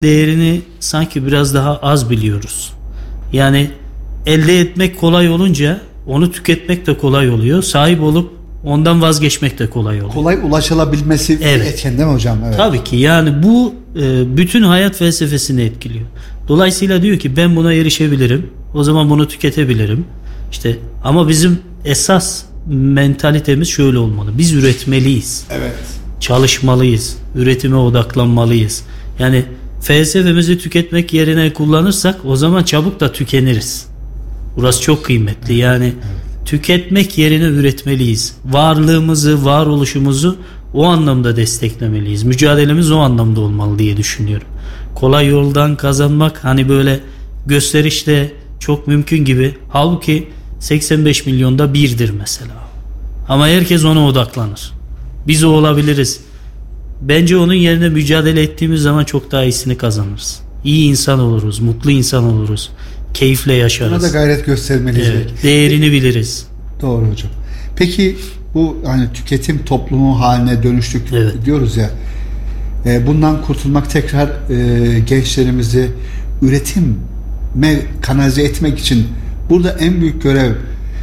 değerini sanki biraz daha az biliyoruz. Yani elde etmek kolay olunca onu tüketmek de kolay oluyor. Sahip olup ondan vazgeçmek de kolay oluyor. Kolay ulaşılabilmesi evet. etken değil mi hocam? Evet. Tabii ki yani bu bütün hayat felsefesini etkiliyor. Dolayısıyla diyor ki ben buna erişebilirim. O zaman bunu tüketebilirim. İşte ama bizim esas mentalitemiz şöyle olmalı. Biz üretmeliyiz. Evet. Çalışmalıyız. Üretime odaklanmalıyız. Yani felsefemizi tüketmek yerine kullanırsak o zaman çabuk da tükeniriz. Burası çok kıymetli. Yani tüketmek yerine üretmeliyiz. Varlığımızı, varoluşumuzu o anlamda desteklemeliyiz. Mücadelemiz o anlamda olmalı diye düşünüyorum. Kolay yoldan kazanmak hani böyle gösterişte çok mümkün gibi. Halbuki 85 milyonda birdir mesela. Ama herkes ona odaklanır. Biz o olabiliriz. Bence onun yerine mücadele ettiğimiz zaman çok daha iyisini kazanırız. İyi insan oluruz, mutlu insan oluruz. Keyifle yaşarız. Buna da gayret göstermeliyiz. Evet, değerini biliriz. Doğru hocam. Peki bu hani tüketim toplumu haline dönüştük diyoruz ya. Bundan kurtulmak tekrar gençlerimizi üretime kanalize etmek için burada en büyük görev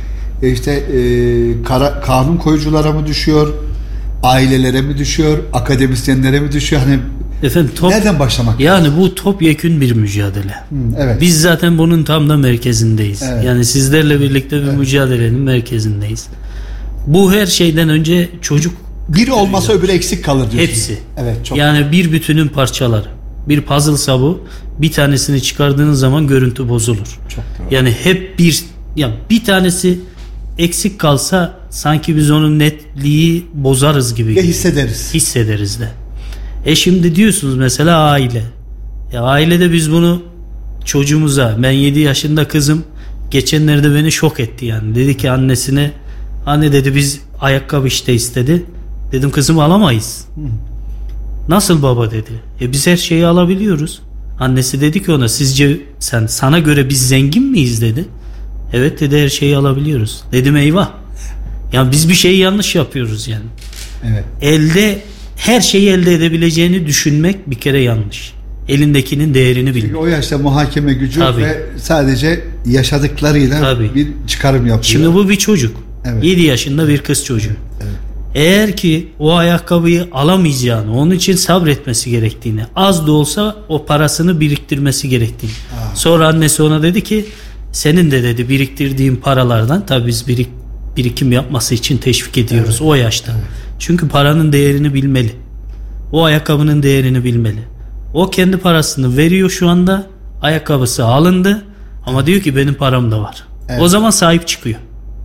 kanun koyuculara mı düşüyor? Ailelere mi düşüyor? Akademisyenlere mi düşüyor? Hani efendim, nereden başlamak? Yani bu topyekün bir mücadele. Evet. Biz zaten bunun tam da merkezindeyiz. Evet. Yani sizlerle birlikte bir mücadelenin merkezindeyiz. Bu her şeyden önce çocuk biri olmasa öbürü eksik kalır diyorsun. Hepsi. Evet, çok. Yani bir bütünün parçaları. Bir puzzle'sa bu. Bir tanesini çıkardığınız zaman görüntü bozulur. Çok doğru. Yani hep bir tanesi eksik kalsa sanki biz onun netliği bozarız gibi. Ve hissederiz. Hissederiz de. Şimdi diyorsunuz mesela aile. Ailede biz bunu çocuğumuza, ben 7 yaşında kızım geçenlerde beni şok etti yani. Dedi ki annesine, anne dedi biz ayakkabı işte istedi. Dedim kızım alamayız. Nasıl baba dedi. Biz her şeyi alabiliyoruz. Annesi dedi ki ona sizce sana göre biz zengin miyiz dedi. Evet dedi her şeyi alabiliyoruz. Dedim eyvah. Yani biz bir şeyi yanlış yapıyoruz yani. Evet. Her şeyi elde edebileceğini düşünmek bir kere yanlış. Elindekinin değerini bilmek. Çünkü o yaşta muhakeme gücü tabii. Ve sadece yaşadıklarıyla tabii. Bir çıkarım yapıyor. Şimdi bu bir çocuk. Evet. 7 yaşında bir kız çocuğu. Evet. Eğer ki o ayakkabıyı alamayacağını, onun için sabretmesi gerektiğini, az da olsa o parasını biriktirmesi gerektiğini. Sonra annesi ona dedi ki senin de dedi biriktirdiğin paralardan, tabii biz birikim yapması için teşvik ediyoruz, evet. O yaşta. Evet. Çünkü paranın değerini bilmeli. O ayakkabının değerini bilmeli. O kendi parasını veriyor şu anda. Ayakkabısı alındı ama diyor ki benim param da var. Evet. O zaman sahip çıkıyor.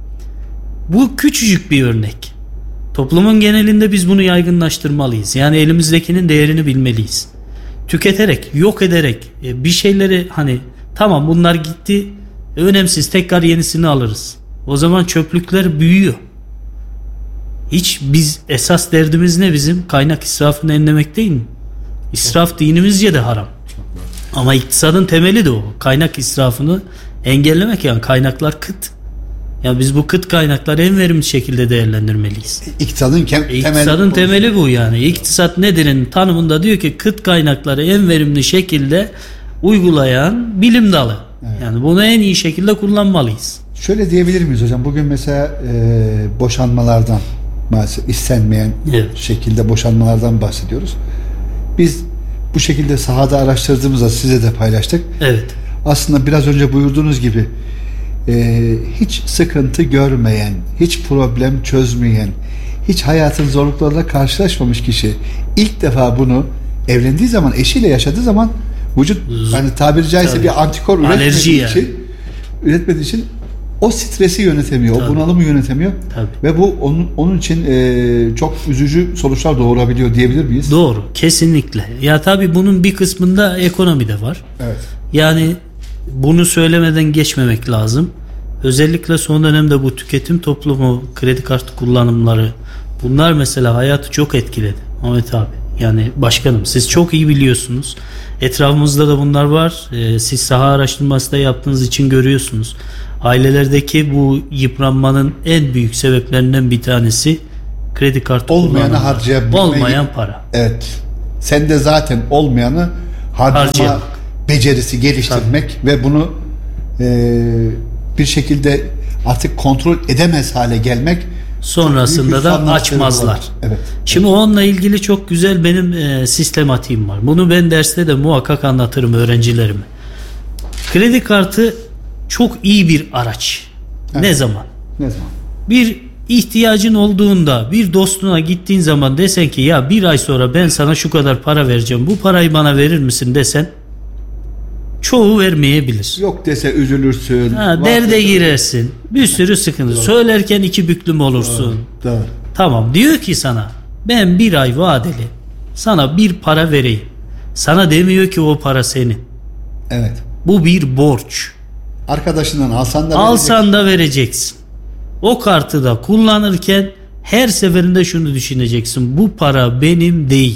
Bu küçücük bir örnek. Toplumun genelinde biz bunu yaygınlaştırmalıyız. Yani elimizdekinin değerini bilmeliyiz. Tüketerek, yok ederek bir şeyleri hani tamam bunlar gitti, önemsiz, tekrar yenisini alırız. O zaman çöplükler büyüyor. Biz esas derdimiz ne bizim? Kaynak israfını enlemek değil mi? İsraf dinimizce de haram. Ama iktisadın temeli de o. Kaynak israfını engellemek, yani kaynaklar kıt. Yani biz bu kıt kaynakları en verimli şekilde değerlendirmeliyiz. İktisadın temeli bu yani. İktisat nedir'in tanımında diyor ki kıt kaynakları en verimli şekilde uygulayan bilim dalı. Evet. Yani bunu en iyi şekilde kullanmalıyız. Şöyle diyebilir miyiz hocam? Bugün mesela boşanmalardan, maalesef istenmeyen şekilde boşanmalardan bahsediyoruz. Biz bu şekilde sahada araştırdığımızda size de paylaştık. Evet. Aslında biraz önce buyurduğunuz gibi hiç sıkıntı görmeyen, hiç problem çözmeyen, hiç hayatın zorluklarıyla karşılaşmamış kişi ilk defa bunu evlendiği zaman, eşiyle yaşadığı zaman vücut hani tabiri caizse tabii. bir antikor üretmediği için o stresi yönetemiyor, tabii. O bunalımı yönetemiyor. Tabii. Ve bu onun için çok üzücü sonuçlar doğurabiliyor diyebilir miyiz? Doğru, kesinlikle. Ya tabii bunun bir kısmında ekonomi de var. Evet. Yani bunu söylemeden geçmemek lazım. Özellikle son dönemde bu tüketim toplumu, kredi kartı kullanımları, bunlar mesela hayatı çok etkiledi. Ahmet abi, yani başkanım, siz çok iyi biliyorsunuz. Etrafımızda da bunlar var. Siz saha araştırması da yaptığınız için görüyorsunuz. Ailelerdeki bu yıpranmanın en büyük sebeplerinden bir tanesi kredi kartı olmayanı harcayabilmek. Olmayan para. Evet. Sen de zaten olmayanı harcama Harcayamak. becerisi geliştirmek ve bunu bir şekilde artık kontrol edemez hale gelmek. Sonrasında da açmazlar. Evet. Şimdi onunla ilgili çok güzel benim sistematiğim var. Bunu ben derste de muhakkak anlatırım öğrencilerime. Kredi kartı çok iyi bir araç. Evet. Ne zaman? Ne zaman? Bir ihtiyacın olduğunda, bir dostuna gittiğin zaman desen ki ya bir ay sonra ben sana şu kadar para vereceğim, bu parayı bana verir misin desen, çoğu vermeyebilir. Yok dese üzülürsün. Derde girersin. Bir sürü sıkıntı. Söylerken iki büklüm olursun. Doğru. Tamam, diyor ki sana ben bir ay vadeli sana bir para vereyim. Sana demiyor ki o para senin. Evet. Bu bir borç. Arkadaşından alsan da Alsan da vereceksin. O kartı da kullanırken her seferinde şunu düşüneceksin. Bu para benim değil.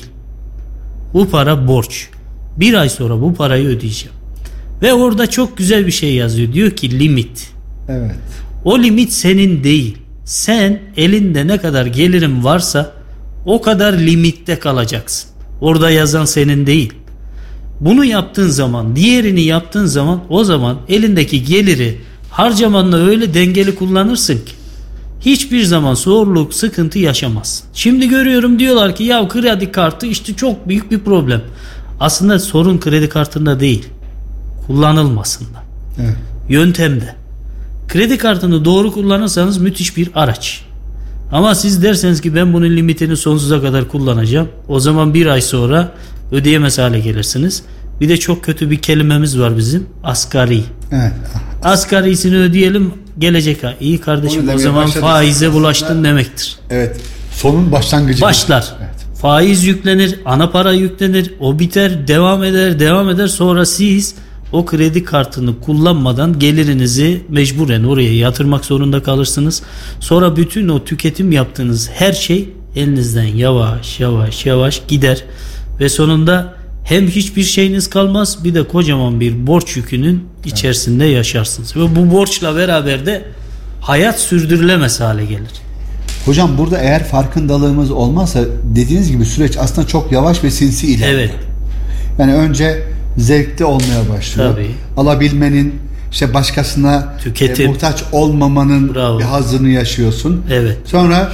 Bu para borç. Bir ay sonra bu parayı ödeyeceğim. Ve orada çok güzel bir şey yazıyor. Diyor ki limit. Evet. O limit senin değil. Sen elinde ne kadar gelirin varsa o kadar limitte kalacaksın. Orada yazan senin değil. Bunu yaptığın zaman, diğerini yaptığın zaman, o zaman elindeki geliri harcamanla öyle dengeli kullanırsın ki hiçbir zaman zorluk, sıkıntı yaşamazsın. Şimdi görüyorum, diyorlar ki ya kredi kartı işte çok büyük bir problem. Aslında sorun kredi kartında değil, kullanılmasında. Evet. Yöntemde. Kredi kartını doğru kullanırsanız müthiş bir araç. Ama siz derseniz ki ben bunun limitini sonsuza kadar kullanacağım, o zaman bir ay sonra ödeyemez hale gelirsiniz. Bir de çok kötü bir kelimemiz var bizim, asgari. Evet. Asgarisini ödeyelim, gelecek ay. İyi kardeşim, Onu o demeye zaman başladık. faize bulaştın demektir. Evet. Sonun başlangıcı. Başlar. Evet. Faiz yüklenir, ana para yüklenir, o biter, devam eder. Sonra siz o kredi kartını kullanmadan gelirinizi mecburen oraya yatırmak zorunda kalırsınız. Sonra bütün o tüketim yaptığınız her şey elinizden yavaş gider ve sonunda hem hiçbir şeyiniz kalmaz, bir de kocaman bir borç yükünün içerisinde yaşarsınız. Ve bu borçla beraber de hayat sürdürülemez hale gelir. Hocam burada eğer farkındalığımız olmazsa dediğiniz gibi süreç aslında çok yavaş ve sinsi ilerliyor. Evet. Yani önce zevkte olmaya başlıyor. Tabii. Alabilmenin, işte başkasına Tüketim. muhtaç olmamanın Bravo. bir hazzını yaşıyorsun. Evet. Sonra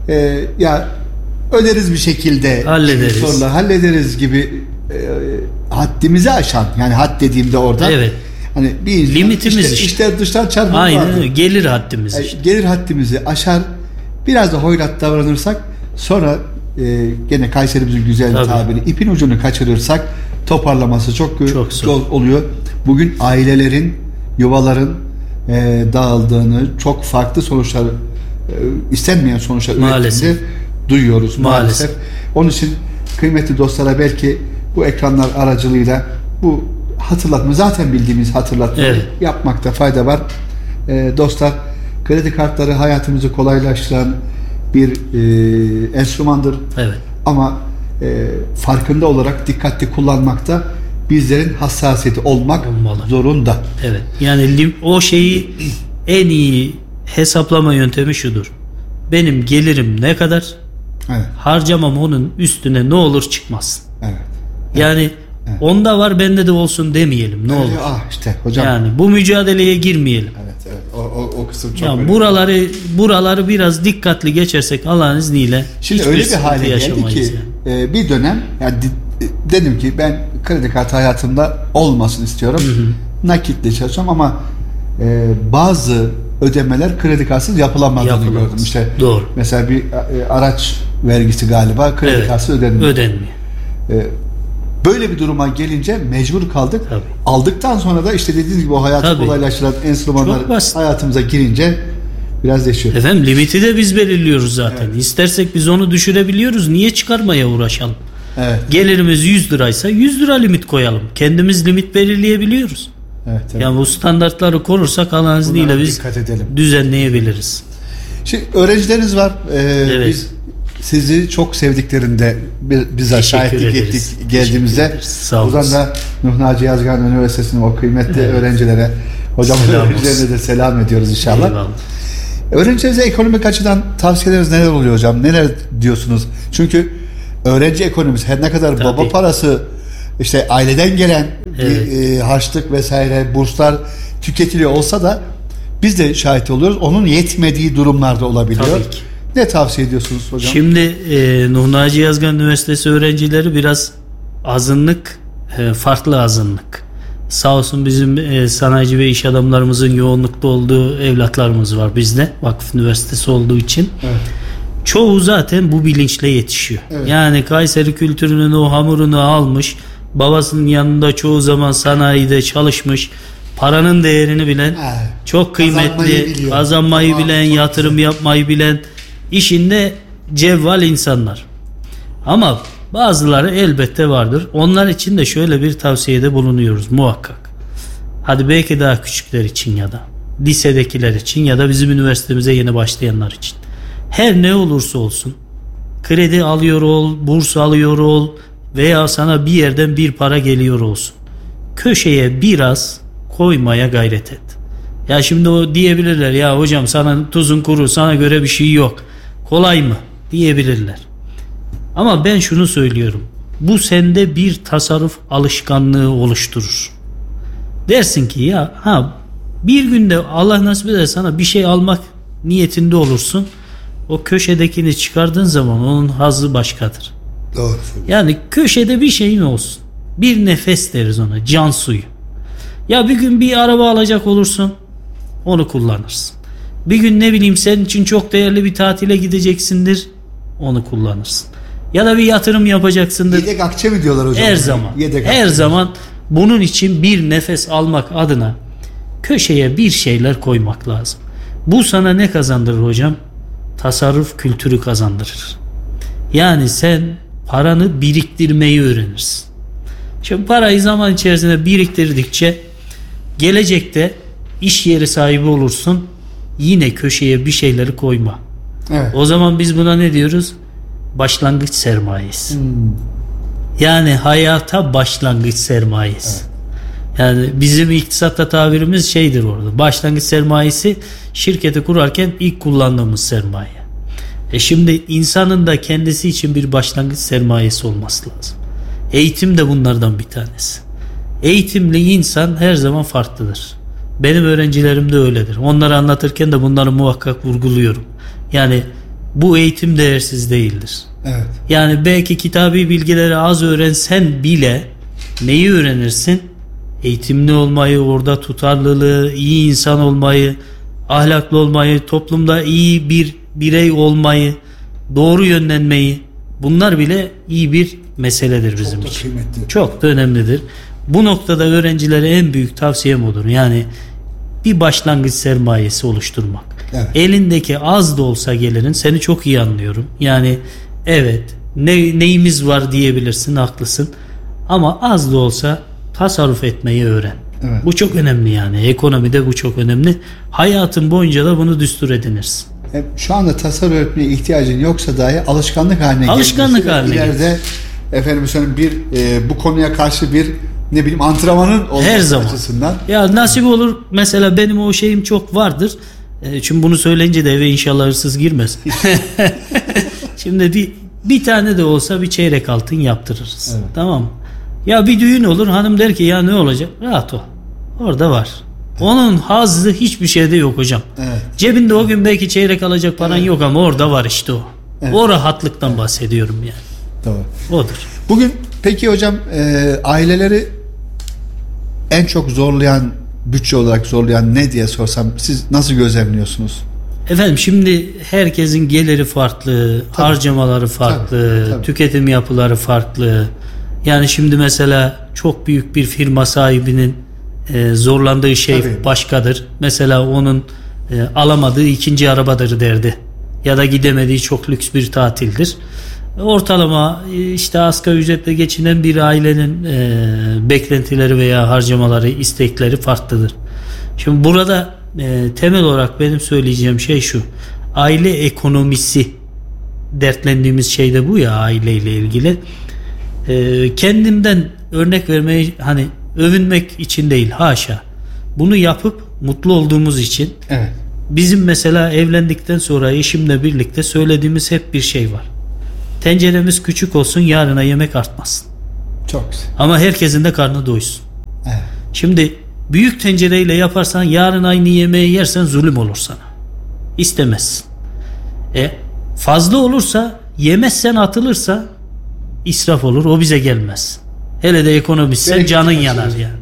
ya öderiz bir şekilde, Hallederiz. sonra hallederiz gibi haddimizi aşan, yani had dediğimde orada Evet. hani bir insan Limitimiz işte. işte dıştan çarpık Aynen vardır. öyle. Gelir haddimiz işte. Gelir haddimizi aşar, biraz da hoyrat davranırsak, sonra gene Kayserimizin güzel bir Tabii. tabiri, ipin ucunu kaçırırsak toparlaması çok Çok zor. zor oluyor. Bugün ailelerin, yuvaların dağıldığını, çok farklı sonuçlar, istenmeyen sonuçlar Maalesef. ürettiğini duyuyoruz maalesef. Onun için kıymetli dostlara belki bu ekranlar aracılığıyla bu hatırlatma, zaten bildiğimiz hatırlatmayı Evet. yapmakta fayda var. Dostlar, kredi kartları hayatımızı kolaylaştıran bir enstrümandır. Evet. Ama farkında olarak dikkatli kullanmakta bizlerin hassasiyeti olmak Olmalı. zorunda. Evet. Yani o şeyi en iyi hesaplama yöntemi şudur. Benim gelirim ne kadar? Evet. Harcamam onun üstüne ne olur çıkmasın. Evet. Yani onda var bende de olsun demeyelim. Ne olur. İşte hocam. Yani bu mücadeleye girmeyelim. Evet. O kısım çok Yani önemli. buraları biraz dikkatli geçersek Allah'ın izniyle Şimdi hiçbir öyle bir sıkıntı hale geldi yaşamayız ki yani. bir dönem yani dedim ki ben kredi kartı hayatımda olmasın istiyorum. Nakitle çalışacağım ama bazı ödemeler kredi kartsız yapılamadığını Yapılamaz. gördüm. İşte Doğru. mesela bir araç vergisi galiba kredi Evet. kartsız ödenmiyor. Ödenmiyor. Böyle bir duruma gelince mecbur kaldık. Tabii. Aldıktan sonra da işte dediğiniz gibi o hayatı Tabii. kolaylaştıran enstrümanlar Çok basit. hayatımıza girince biraz değişiyor. Efendim limiti de biz belirliyoruz zaten. İstersek biz onu düşürebiliyoruz. Niye çıkarmaya uğraşalım? Evet. Gelirimiz 100 liraysa 100 lira limit koyalım. Kendimiz limit belirleyebiliyoruz. Evet. Yani bu standartları korursak Allah'ın izniyle Buna biz dikkat edelim. düzenleyebiliriz. Şimdi öğrencileriniz var. Evet. Biz sizi çok sevdiklerinde bize Teşekkür şahitlik ederiz. ettik geldiğimizde. Teşekkür ederiz. Sağ Buradan olasın. da Nuh Naci Yazgan Üniversitesi'nin o kıymetli Evet. öğrencilere, hocam Selam öğrencilerine olsun. de selam ediyoruz inşallah. Eyvallah. Öğrencilerinize ekonomik açıdan tavsiyeleriniz neler oluyor hocam? Neler diyorsunuz? Çünkü öğrenci ekonomisi her ne kadar Tabii. baba parası işte aileden gelen Evet. bir harçlık vesaire, burslar tüketiliyor olsa da biz de şahit oluyoruz. Onun yetmediği durumlarda olabiliyor. Tabii ki. Ne tavsiye ediyorsunuz hocam? Şimdi Nuh Naci Yazgan Üniversitesi öğrencileri biraz azınlık, farklı azınlık. Sağ olsun bizim sanayici ve iş adamlarımızın yoğunlukta olduğu evlatlarımız var bizde. Vakıf Üniversitesi olduğu için. Evet. Çoğu zaten bu bilinçle yetişiyor. Evet. Yani Kayseri kültürünün o hamurunu almış, babasının yanında çoğu zaman sanayide çalışmış, paranın değerini bilen, çok kıymetli, kazanmayı bilen, yatırım yapmayı bilen, işinde cevval insanlar. Ama bazıları elbette vardır. Onlar için de şöyle bir tavsiyede bulunuyoruz muhakkak. Hadi belki daha küçükler için ya da lisedekiler için ya da bizim üniversitemize yeni başlayanlar için. Her ne olursa olsun, kredi alıyor ol, burs alıyor ol veya sana bir yerden bir para geliyor olsun, köşeye biraz koymaya gayret et. Ya şimdi o diyebilirler, ya hocam sana tuzun kuru, sana göre bir şey yok, kolay mı diyebilirler. Ama ben şunu söylüyorum, bu sende bir tasarruf alışkanlığı oluşturur. Dersin ki ya bir günde Allah nasip eder sana bir şey almak niyetinde olursun. O köşedekini çıkardığın zaman onun hazzı başkadır. Doğru. Yani köşede bir şeyin olsun. Bir nefes deriz ona, can suyu. Ya bir gün bir araba alacak olursun, onu kullanırsın. Bir gün ne bileyim senin için çok değerli bir tatile gideceksindir, onu kullanırsın. Ya da bir yatırım yapacaksındır. Yedek akçe mi diyorlar hocam? Her zaman. Her zaman bunun için bir nefes almak adına köşeye bir şeyler koymak lazım. Bu sana ne kazandırır hocam? Tasarruf kültürü kazandırır. Yani sen paranı biriktirmeyi öğrenirsin. Şimdi parayı zaman içerisinde biriktirdikçe gelecekte iş yeri sahibi olursun, yine köşeye bir şeyleri koyma. Evet. O zaman biz buna ne diyoruz? Başlangıç sermayesi. Yani hayata başlangıç sermayesi. Evet. Yani bizim iktisatta tabirimiz şeydir orada. Başlangıç sermayesi şirketi kurarken ilk kullandığımız sermaye. Şimdi insanın da kendisi için bir başlangıç sermayesi olması lazım. Eğitim de bunlardan bir tanesi. Eğitimli insan her zaman farklıdır. Benim öğrencilerim de öyledir. Onları anlatırken de bunları muhakkak vurguluyorum. Yani bu eğitim değersiz değildir. Evet. Yani belki kitabi bilgileri az öğrensen bile neyi öğrenirsin? Eğitimli olmayı, orada tutarlılığı, iyi insan olmayı, ahlaklı olmayı, toplumda iyi bir birey olmayı, doğru yönlenmeyi, bunlar bile iyi bir meseledir bizim için. Kıymetli. Çok da önemlidir. Bu noktada öğrencilere en büyük tavsiyem odur. Yani bir başlangıç sermayesi oluşturmak. Evet. Elindeki az da olsa gelirin, seni çok iyi anlıyorum. Yani evet, neyimiz var diyebilirsin, haklısın. Ama az da olsa tasarruf etmeyi öğren. Evet. Bu çok önemli yani. Ekonomide bu çok önemli. Hayatın boyunca da bunu düstur edinirsin. Şu anda tasarruf etmeye ihtiyacın yoksa dahi alışkanlık haline Alışkanlık haline ileride efendim söyleyeyim bu konuya karşı bir ne bileyim antrenmanın olması her zaman açısından. Ya nasip olur mesela, benim o şeyim çok vardır. Çünkü bunu söyleyince de eve inşallah hırsız girmez. Şimdi bir tane de olsa bir çeyrek altın yaptırırız. Evet. Tamam mı? Ya bir düğün olur, hanım der ki ya ne olacak? Rahat ol. Orada var. Evet. Onun hazzı hiçbir şeyde yok hocam. Evet. Cebinde o gün belki çeyrek alacak paran yok ama orada var işte o. Evet. O rahatlıktan bahsediyorum yani. Doğru. Odur. Bugün peki hocam aileleri en çok zorlayan, bütçe olarak zorlayan ne diye sorsam siz nasıl gözlemliyorsunuz? Efendim şimdi herkesin geliri farklı, harcamaları farklı, tabii. Tüketim yapıları farklı. Yani şimdi mesela çok büyük bir firma sahibinin zorlandığı şey başkadır. Mesela onun alamadığı ikinci arabadır derdi. Ya da gidemediği çok lüks bir tatildir. Ortalama işte asgari ücretle geçinen bir ailenin beklentileri veya harcamaları, istekleri farklıdır. Şimdi burada temel olarak benim söyleyeceğim şey şu: aile ekonomisi, dertlendiğimiz şey de bu ya, aileyle ilgili. Kendimden örnek vermeyi, hani övünmek için değil, haşa, bunu yapıp mutlu olduğumuz için. Evet. Bizim mesela evlendikten sonra eşimle birlikte söylediğimiz hep bir şey var: tenceremiz küçük olsun, yarına yemek artmasın. Çok güzel. Ama herkesin de karnı doysun. Evet. Şimdi büyük tencereyle yaparsan yarın aynı yemeği yersen zulüm olur sana. İstemezsin. Fazla olursa, yemezsen atılırsa israf olur. O bize gelmez. Hele de ekonomistsen Belki canın açılır. yanar yani.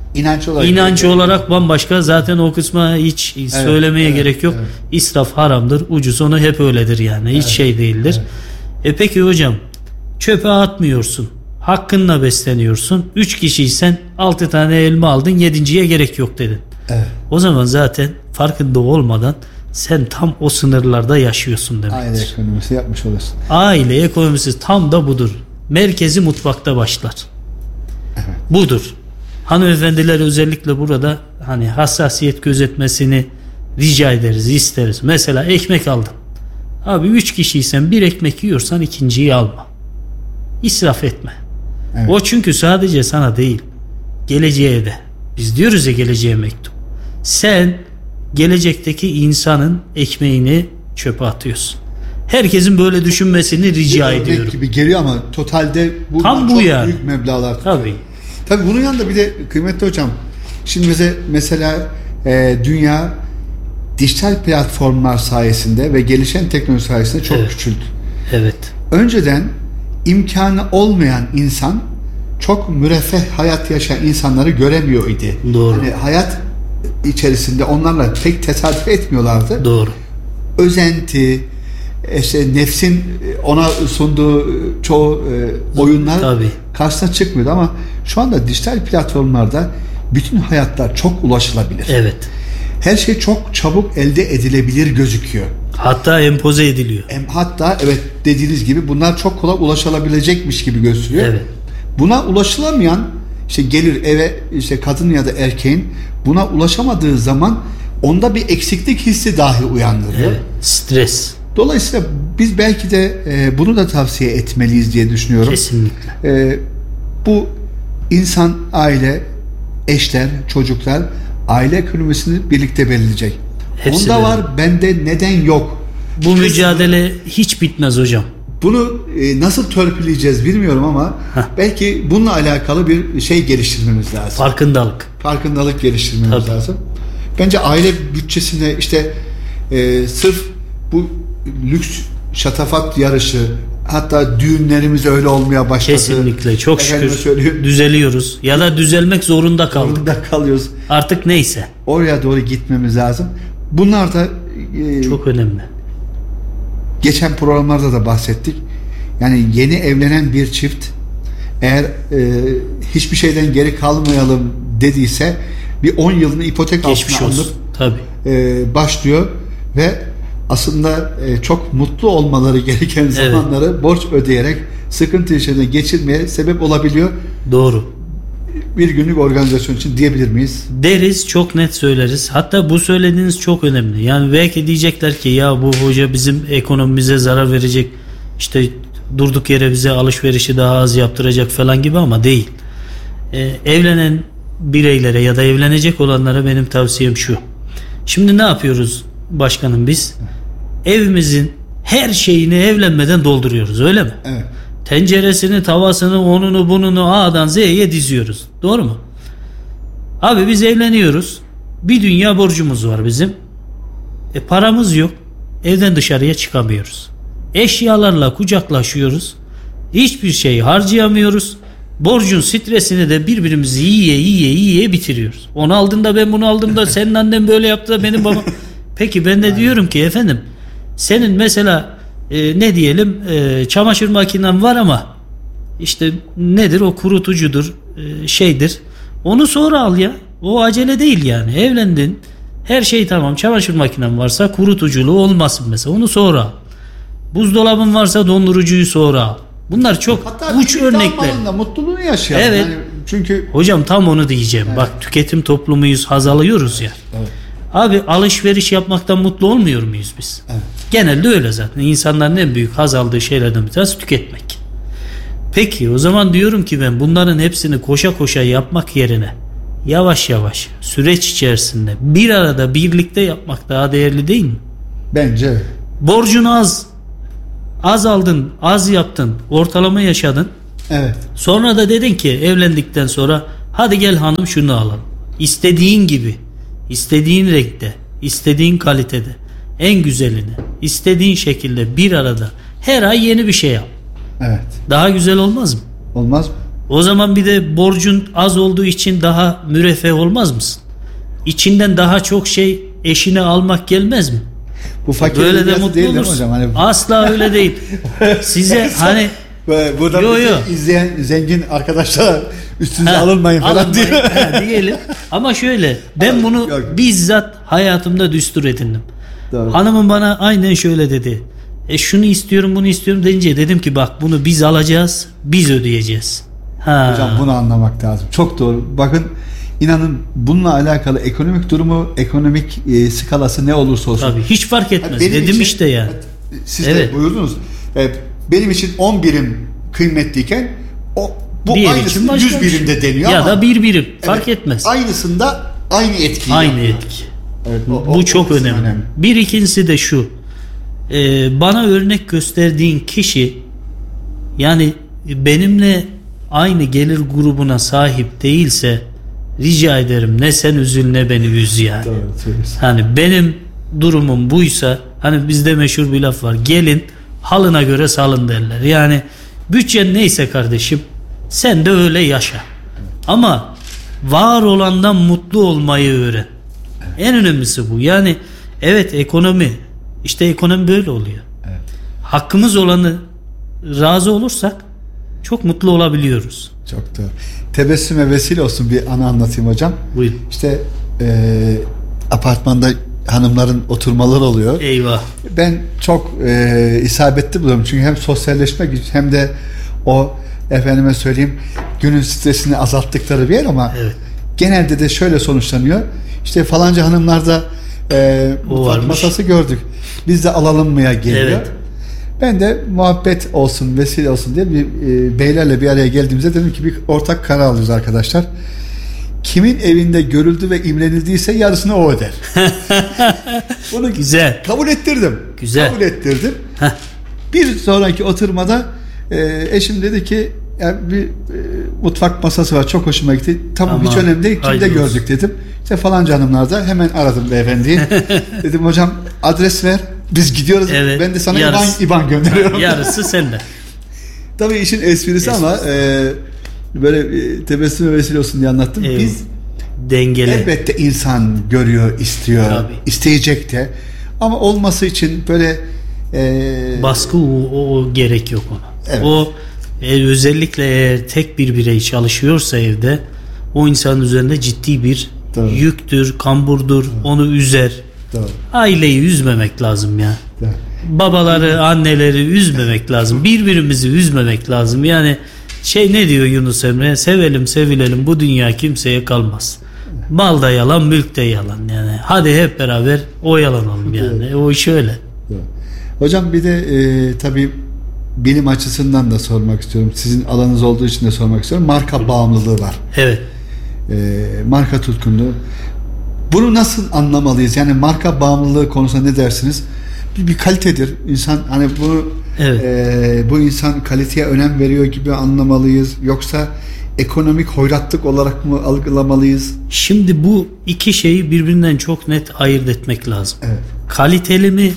İnanç olarak bambaşka. Zaten o kısma hiç söylemeye gerek yok. Evet. İsraf haramdır. Ucuz onu hep öyledir yani. Hiç şey değildir. Evet. Peki hocam, çöpe atmıyorsun. Hakkınla besleniyorsun. 3 kişiysen 6 tane elma aldın. 7.'ye gerek yok dedin. Evet. O zaman zaten farkında olmadan sen tam o sınırlarda yaşıyorsun demektir. Aile ekonomisi yapmış olursun. Aile ekonomisi tam da budur. Merkezi mutfakta başlar. Evet. Budur. Hanımefendiler özellikle burada hani hassasiyet gözetmesini rica ederiz, isteriz. Mesela ekmek aldın. Abi 3 kişiysen bir ekmek yiyorsan ikinciyi alma. İsraf etme. Evet. O çünkü sadece sana değil, geleceğe de. Biz diyoruz ya, geleceğe mektup. Sen gelecekteki insanın ekmeğini çöpe atıyorsun. Herkesin böyle düşünmesini rica Örnek ediyorum. gibi geliyor ama totalde bu Tam bu çok yani. büyük meblağlar. Tabii. Tabii bunun yanında bir de kıymetli hocam, şimdi mesela dünya dijital platformlar sayesinde ve gelişen teknoloji sayesinde çok Evet. küçüldü. Evet. Önceden imkanı olmayan insan çok müreffeh hayat yaşayan insanları göremiyor idi. Doğru. Hani hayat içerisinde onlarla pek tesadüf etmiyorlardı. Doğru. Özenti, işte nefsin ona sunduğu çoğu oyunlar Tabii. karşısına çıkmıyordu ama şu anda dijital platformlarda bütün hayatlar çok ulaşılabilir. Evet. Her şey çok çabuk elde edilebilir gözüküyor. Hatta empoze ediliyor. Hatta evet, dediğiniz gibi bunlar çok kolay ulaşılabilecekmiş gibi gösteriyor. Evet. Buna ulaşılamayan işte gelir eve, işte kadın ya da erkeğin buna ulaşamadığı zaman onda bir eksiklik hissi dahi uyandırıyor. Evet. Stres. Dolayısıyla biz belki de bunu da tavsiye etmeliyiz diye düşünüyorum. Kesinlikle. Bu insan, aile, eşler, çocuklar aile ekonomisini birlikte belirleyecek. Hepsi Onda böyle. var, bende neden yok? Bu mücadele hiç bitmez hocam. Bunu nasıl törpüleyeceğiz bilmiyorum ama belki bununla alakalı bir şey geliştirmemiz lazım. Farkındalık geliştirmemiz Tabii. lazım. Bence aile bütçesinde işte sırf bu lüks şatafat yarışı, hatta düğünlerimiz öyle olmaya başladı. Kesinlikle. Çok Efendime şükür söyleyeyim, düzeliyoruz. Ya da düzelmek zorunda kaldık. zorunda kalıyoruz. Artık neyse. Oraya doğru gitmemiz lazım. Bunlar da Çok önemli. geçen programlarda da bahsettik. Yani yeni evlenen bir çift eğer hiçbir şeyden geri kalmayalım dediyse bir 10 yılını ipotek Geçmiş altına olsun. alıp Tabii. başlıyor ve aslında çok mutlu olmaları gereken zamanları borç ödeyerek sıkıntı içinde geçirmeye sebep olabiliyor. Doğru. Bir günlük organizasyon için diyebilir miyiz? Deriz, çok net söyleriz. Hatta bu söylediğiniz çok önemli. Yani belki diyecekler ki ya bu hoca bizim ekonomimize zarar verecek, işte durduk yere bize alışverişi daha az yaptıracak falan gibi, ama değil. Evlenen bireylere ya da evlenecek olanlara benim tavsiyem şu. Şimdi ne yapıyoruz başkanım biz? Evimizin her şeyini evlenmeden dolduruyoruz, öyle mi? Evet. Tenceresini, tavasını, onunu, bununu A'dan Z'ye diziyoruz. Doğru mu? Abi biz evleniyoruz. Bir dünya borcumuz var bizim. Paramız yok. Evden dışarıya çıkamıyoruz. Eşyalarla kucaklaşıyoruz. Hiçbir şey harcayamıyoruz. Borcun stresini de birbirimizi yiye bitiriyoruz. Onu aldın da ben bunu aldım da senin annen böyle yaptı da benim babam. Peki ben de diyorum ki efendim, senin mesela ne diyelim çamaşır makinen var ama işte nedir o, kurutucudur, şeydir. Onu sonra al ya. O acele değil yani. Evlendin. Her şey tamam. Çamaşır makinen varsa kurutuculuğu olmasın mesela. Onu sonra al. Buzdolabın varsa dondurucuyu sonra al. Bunlar çok Hatta uç örnekler. Mutluluğunu yaşayalım. Evet. Yani çünkü Hocam tam onu diyeceğim. Evet. Bak, tüketim toplumuyuz, haz alıyoruz ya. evet. Abi alışveriş yapmaktan mutlu olmuyor muyuz biz? Evet. Genelde öyle zaten. İnsanların en büyük haz aldığı şeylerden bir tanesi tüketmek. Peki o zaman diyorum ki ben bunların hepsini koşa koşa yapmak yerine yavaş yavaş süreç içerisinde bir arada birlikte yapmak daha değerli değil mi? Bence Borcun az aldın, az yaptın, ortalama yaşadın. Evet. Sonra da dedin ki evlendikten sonra hadi gel hanım şunu alalım. İstediğin gibi, istediğin renkte, istediğin kalitede, en güzelini, istediğin şekilde bir arada her ay yeni bir şey yap. Evet. Daha güzel olmaz mı? Olmaz mı? O zaman bir de borcun az olduğu için daha müreffeh olmaz mısın? İçinden daha çok şey eşine almak gelmez mi? Bu fakir Böyle de dünyası mutlu değil mi olursun. hocam? Hani Asla öyle değil. Size hani buradan Yo, bizi yo. izleyen zengin arkadaşlar üstünüze alınmayın falan alınmayın, diyor. diyelim. Ama şöyle ben bunu Yok. bizzat hayatımda düstur edindim. Doğru. Hanımım bana aynen şöyle dedi. Şunu istiyorum bunu istiyorum deyince dedim ki bak bunu biz alacağız, biz ödeyeceğiz. Hocam bunu anlamak lazım. Çok doğru. Bakın inanın bununla alakalı ekonomik durumu, ekonomik skalası ne olursa olsun. Tabii hiç fark etmez. Benim Dedim için- işte ya. Siz Evet. de buyurdunuz. Benim için 10 birim kıymetliyken bu Diğer aynısı için başka 100 bir şey. birimde deniyor ya ama da bir birim fark etmez. aynısında aynı etkiyi Aynı yapıyor. etki. Evet, Bu çok kısım önemli. Bir ikincisi de şu. Bana örnek gösterdiğin kişi yani benimle aynı gelir grubuna sahip değilse rica ederim ne sen üzül ne beni üz yani. Doğru söylüyorsun. Hani benim durumum buysa hani bizde meşhur bir laf var. Gelin halına göre salın derler. Yani bütçen neyse kardeşim sen de öyle yaşa. Ama var olandan mutlu olmayı öğren. En önemlisi bu. Yani evet ekonomi işte ekonomi böyle oluyor. Evet. Hakkımız olanı razı olursak çok mutlu olabiliyoruz. Çok doğru. Tebessüme vesile olsun bir anı anlatayım hocam. Buyurun. İşte apartmanda hanımların oturmaları oluyor. Eyvah. Ben çok isabetli buluyorum. Çünkü hem sosyalleşmek için hem de o efendime söyleyeyim günün stresini azalttıkları bir yer ama Evet. genelde de şöyle sonuçlanıyor. İşte falanca hanımlarda mutfak varmış. masası gördük. Biz de alalım mıya geliyor. Evet. Ben de muhabbet olsun, vesile olsun diye bir beylerle bir araya geldiğimizde dedim ki bir ortak karar alıyoruz arkadaşlar. Kimin evinde görüldü ve imrenildiyse yarısını o öder. Bunu Güzel. kabul ettirdim. Güzel. Kabul ettirdim. Heh. Bir sonraki oturmada eşim dedi ki ya bir mutfak masası var çok hoşuma gitti. Tamam hiç Aman, önemli değil. Kimde hayırlı gördük dedim. İşte falanca hanımlarda hemen aradım beyefendiyi. Dedim hocam adres ver. Biz gidiyoruz. Evet, Ben de sana yarısı. IBAN gönderiyorum. Yarısı sende. Tabii işin esprisi ama böyle tebessüme vesile olsun diye anlattım. Evet. Biz Dengeli. elbette insan görüyor, istiyor, Tabii. isteyecek de. Ama olması için böyle Baskı o gerek yok ona. Evet. O özellikle eğer tek bir birey çalışıyorsa evde o insanın üzerinde ciddi bir Doğru. yüktür, kamburdur, onu üzer. doğru, Aileyi üzmemek lazım ya. doğru. Babaları, anneleri üzmemek lazım. Birbirimizi üzmemek lazım. Yani ne diyor Yunus Emre? Sevelim, sevilelim. Bu dünya kimseye kalmaz. Mal da yalan, mülk de yalan. Yani hadi hep beraber oyalanalım yani. O iş öyle. Doğru. Hocam bir de tabii bilim açısından da sormak istiyorum. Sizin alanınız olduğu için de sormak istiyorum. Marka bağımlılığı var. Evet. Marka tutkunluğu. Bunu nasıl anlamalıyız? Yani marka bağımlılığı konusunda ne dersiniz? Bir kalitedir. İnsan hani bunu Evet. bu insan kaliteye önem veriyor gibi anlamalıyız. Yoksa ekonomik hoyratlık olarak mı algılamalıyız? Şimdi bu iki şeyi birbirinden çok net ayırt etmek lazım. Evet. Kaliteli mi,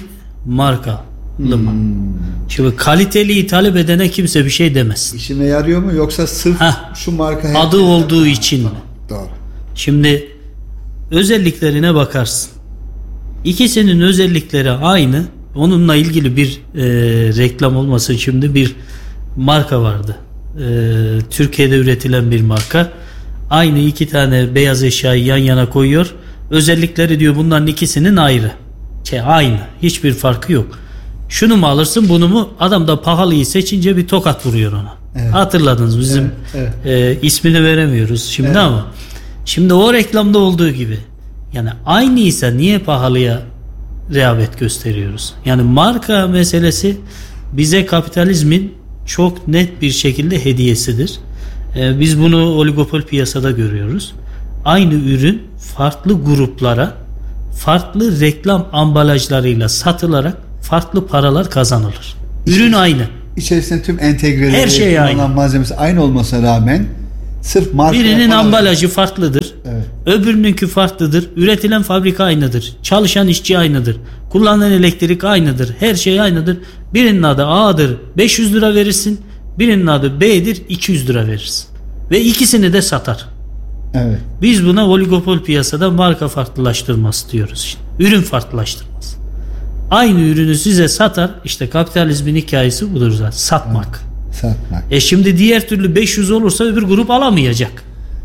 markalı mı? Şimdi kaliteliyi talep edene kimse bir şey demez. İşime yarıyor mu yoksa sırf Heh. şu marka Adı olduğu için mi? Doğru. Şimdi özelliklerine bakarsın. İkisinin özellikleri aynı. Onunla ilgili bir reklam olmasın şimdi bir marka vardı. Türkiye'de üretilen bir marka. Aynı iki tane beyaz eşyayı yan yana koyuyor. Özellikleri diyor bunların ikisinin ayrı. Aynı. Hiçbir farkı yok. Şunu mu alırsın bunu mu? Adam da pahalıyı seçince bir tokat vuruyor ona. Evet. Hatırladınız bizim ismini veremiyoruz şimdi ama şimdi o reklamda olduğu gibi yani aynıysa niye pahalıya rağbet gösteriyoruz? Yani marka meselesi bize kapitalizmin çok net bir şekilde hediyesidir. Biz bunu oligopol piyasada görüyoruz. Aynı ürün farklı gruplara farklı reklam ambalajlarıyla satılarak farklı paralar kazanılır. Ürün aynı. içerisinde tüm entegreleri, her şey kullanılan aynı. malzemesi aynı olmasına rağmen sırf marka Birinin falan- ambalajı farklıdır. Evet. Öbürününki farklıdır. Üretilen fabrika aynıdır. Çalışan işçi aynıdır. Kullanılan elektrik aynıdır. Her şey aynıdır. Birinin adı A'dır, 500 lira verirsin. Birinin adı B'dir, 200 lira verirsin. Ve ikisini de satar. Evet. Biz buna oligopol piyasada marka farklılaştırması diyoruz. Şimdi. Ürün farklılaştırması. Aynı ürünü size satar. İşte kapitalizmin hikayesi budur zaten. Satmak. Satmak. Şimdi diğer türlü 500 olursa öbür grup alamayacak.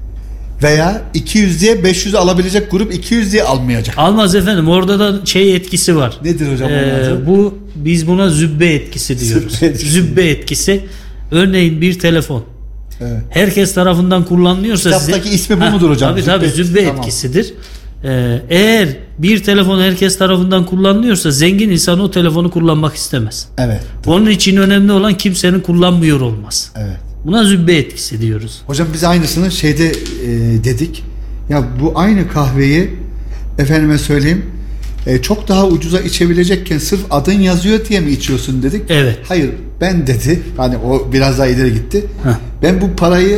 Veya 200 diye 500 alabilecek grup 200 diye almayacak. Almaz efendim. Orada da etkisi var. Nedir hocam onun adı? Biz buna zübbe etkisi diyoruz. Zübbe etkisi. Zübbe etkisi. Örneğin bir telefon. Evet. herkes tarafından kullanılıyorsa Kitaptaki ismi bu mudur hocam? Tabii zübbe Tamam. etkisidir. Eğer bir telefon herkes tarafından kullanılıyorsa zengin insan o telefonu kullanmak istemez. Evet. Onun için önemli olan kimsenin kullanmıyor olması. Evet. Buna zübbe etkisi diyoruz. Hocam biz aynısını dedik. Ya bu aynı kahveyi efendime söyleyeyim çok daha ucuza içebilecekken sırf adın yazıyor diye mi içiyorsun dedik. Evet. Hayır ben dedi. Hani o biraz daha ileri gitti. Heh. Ben bu parayı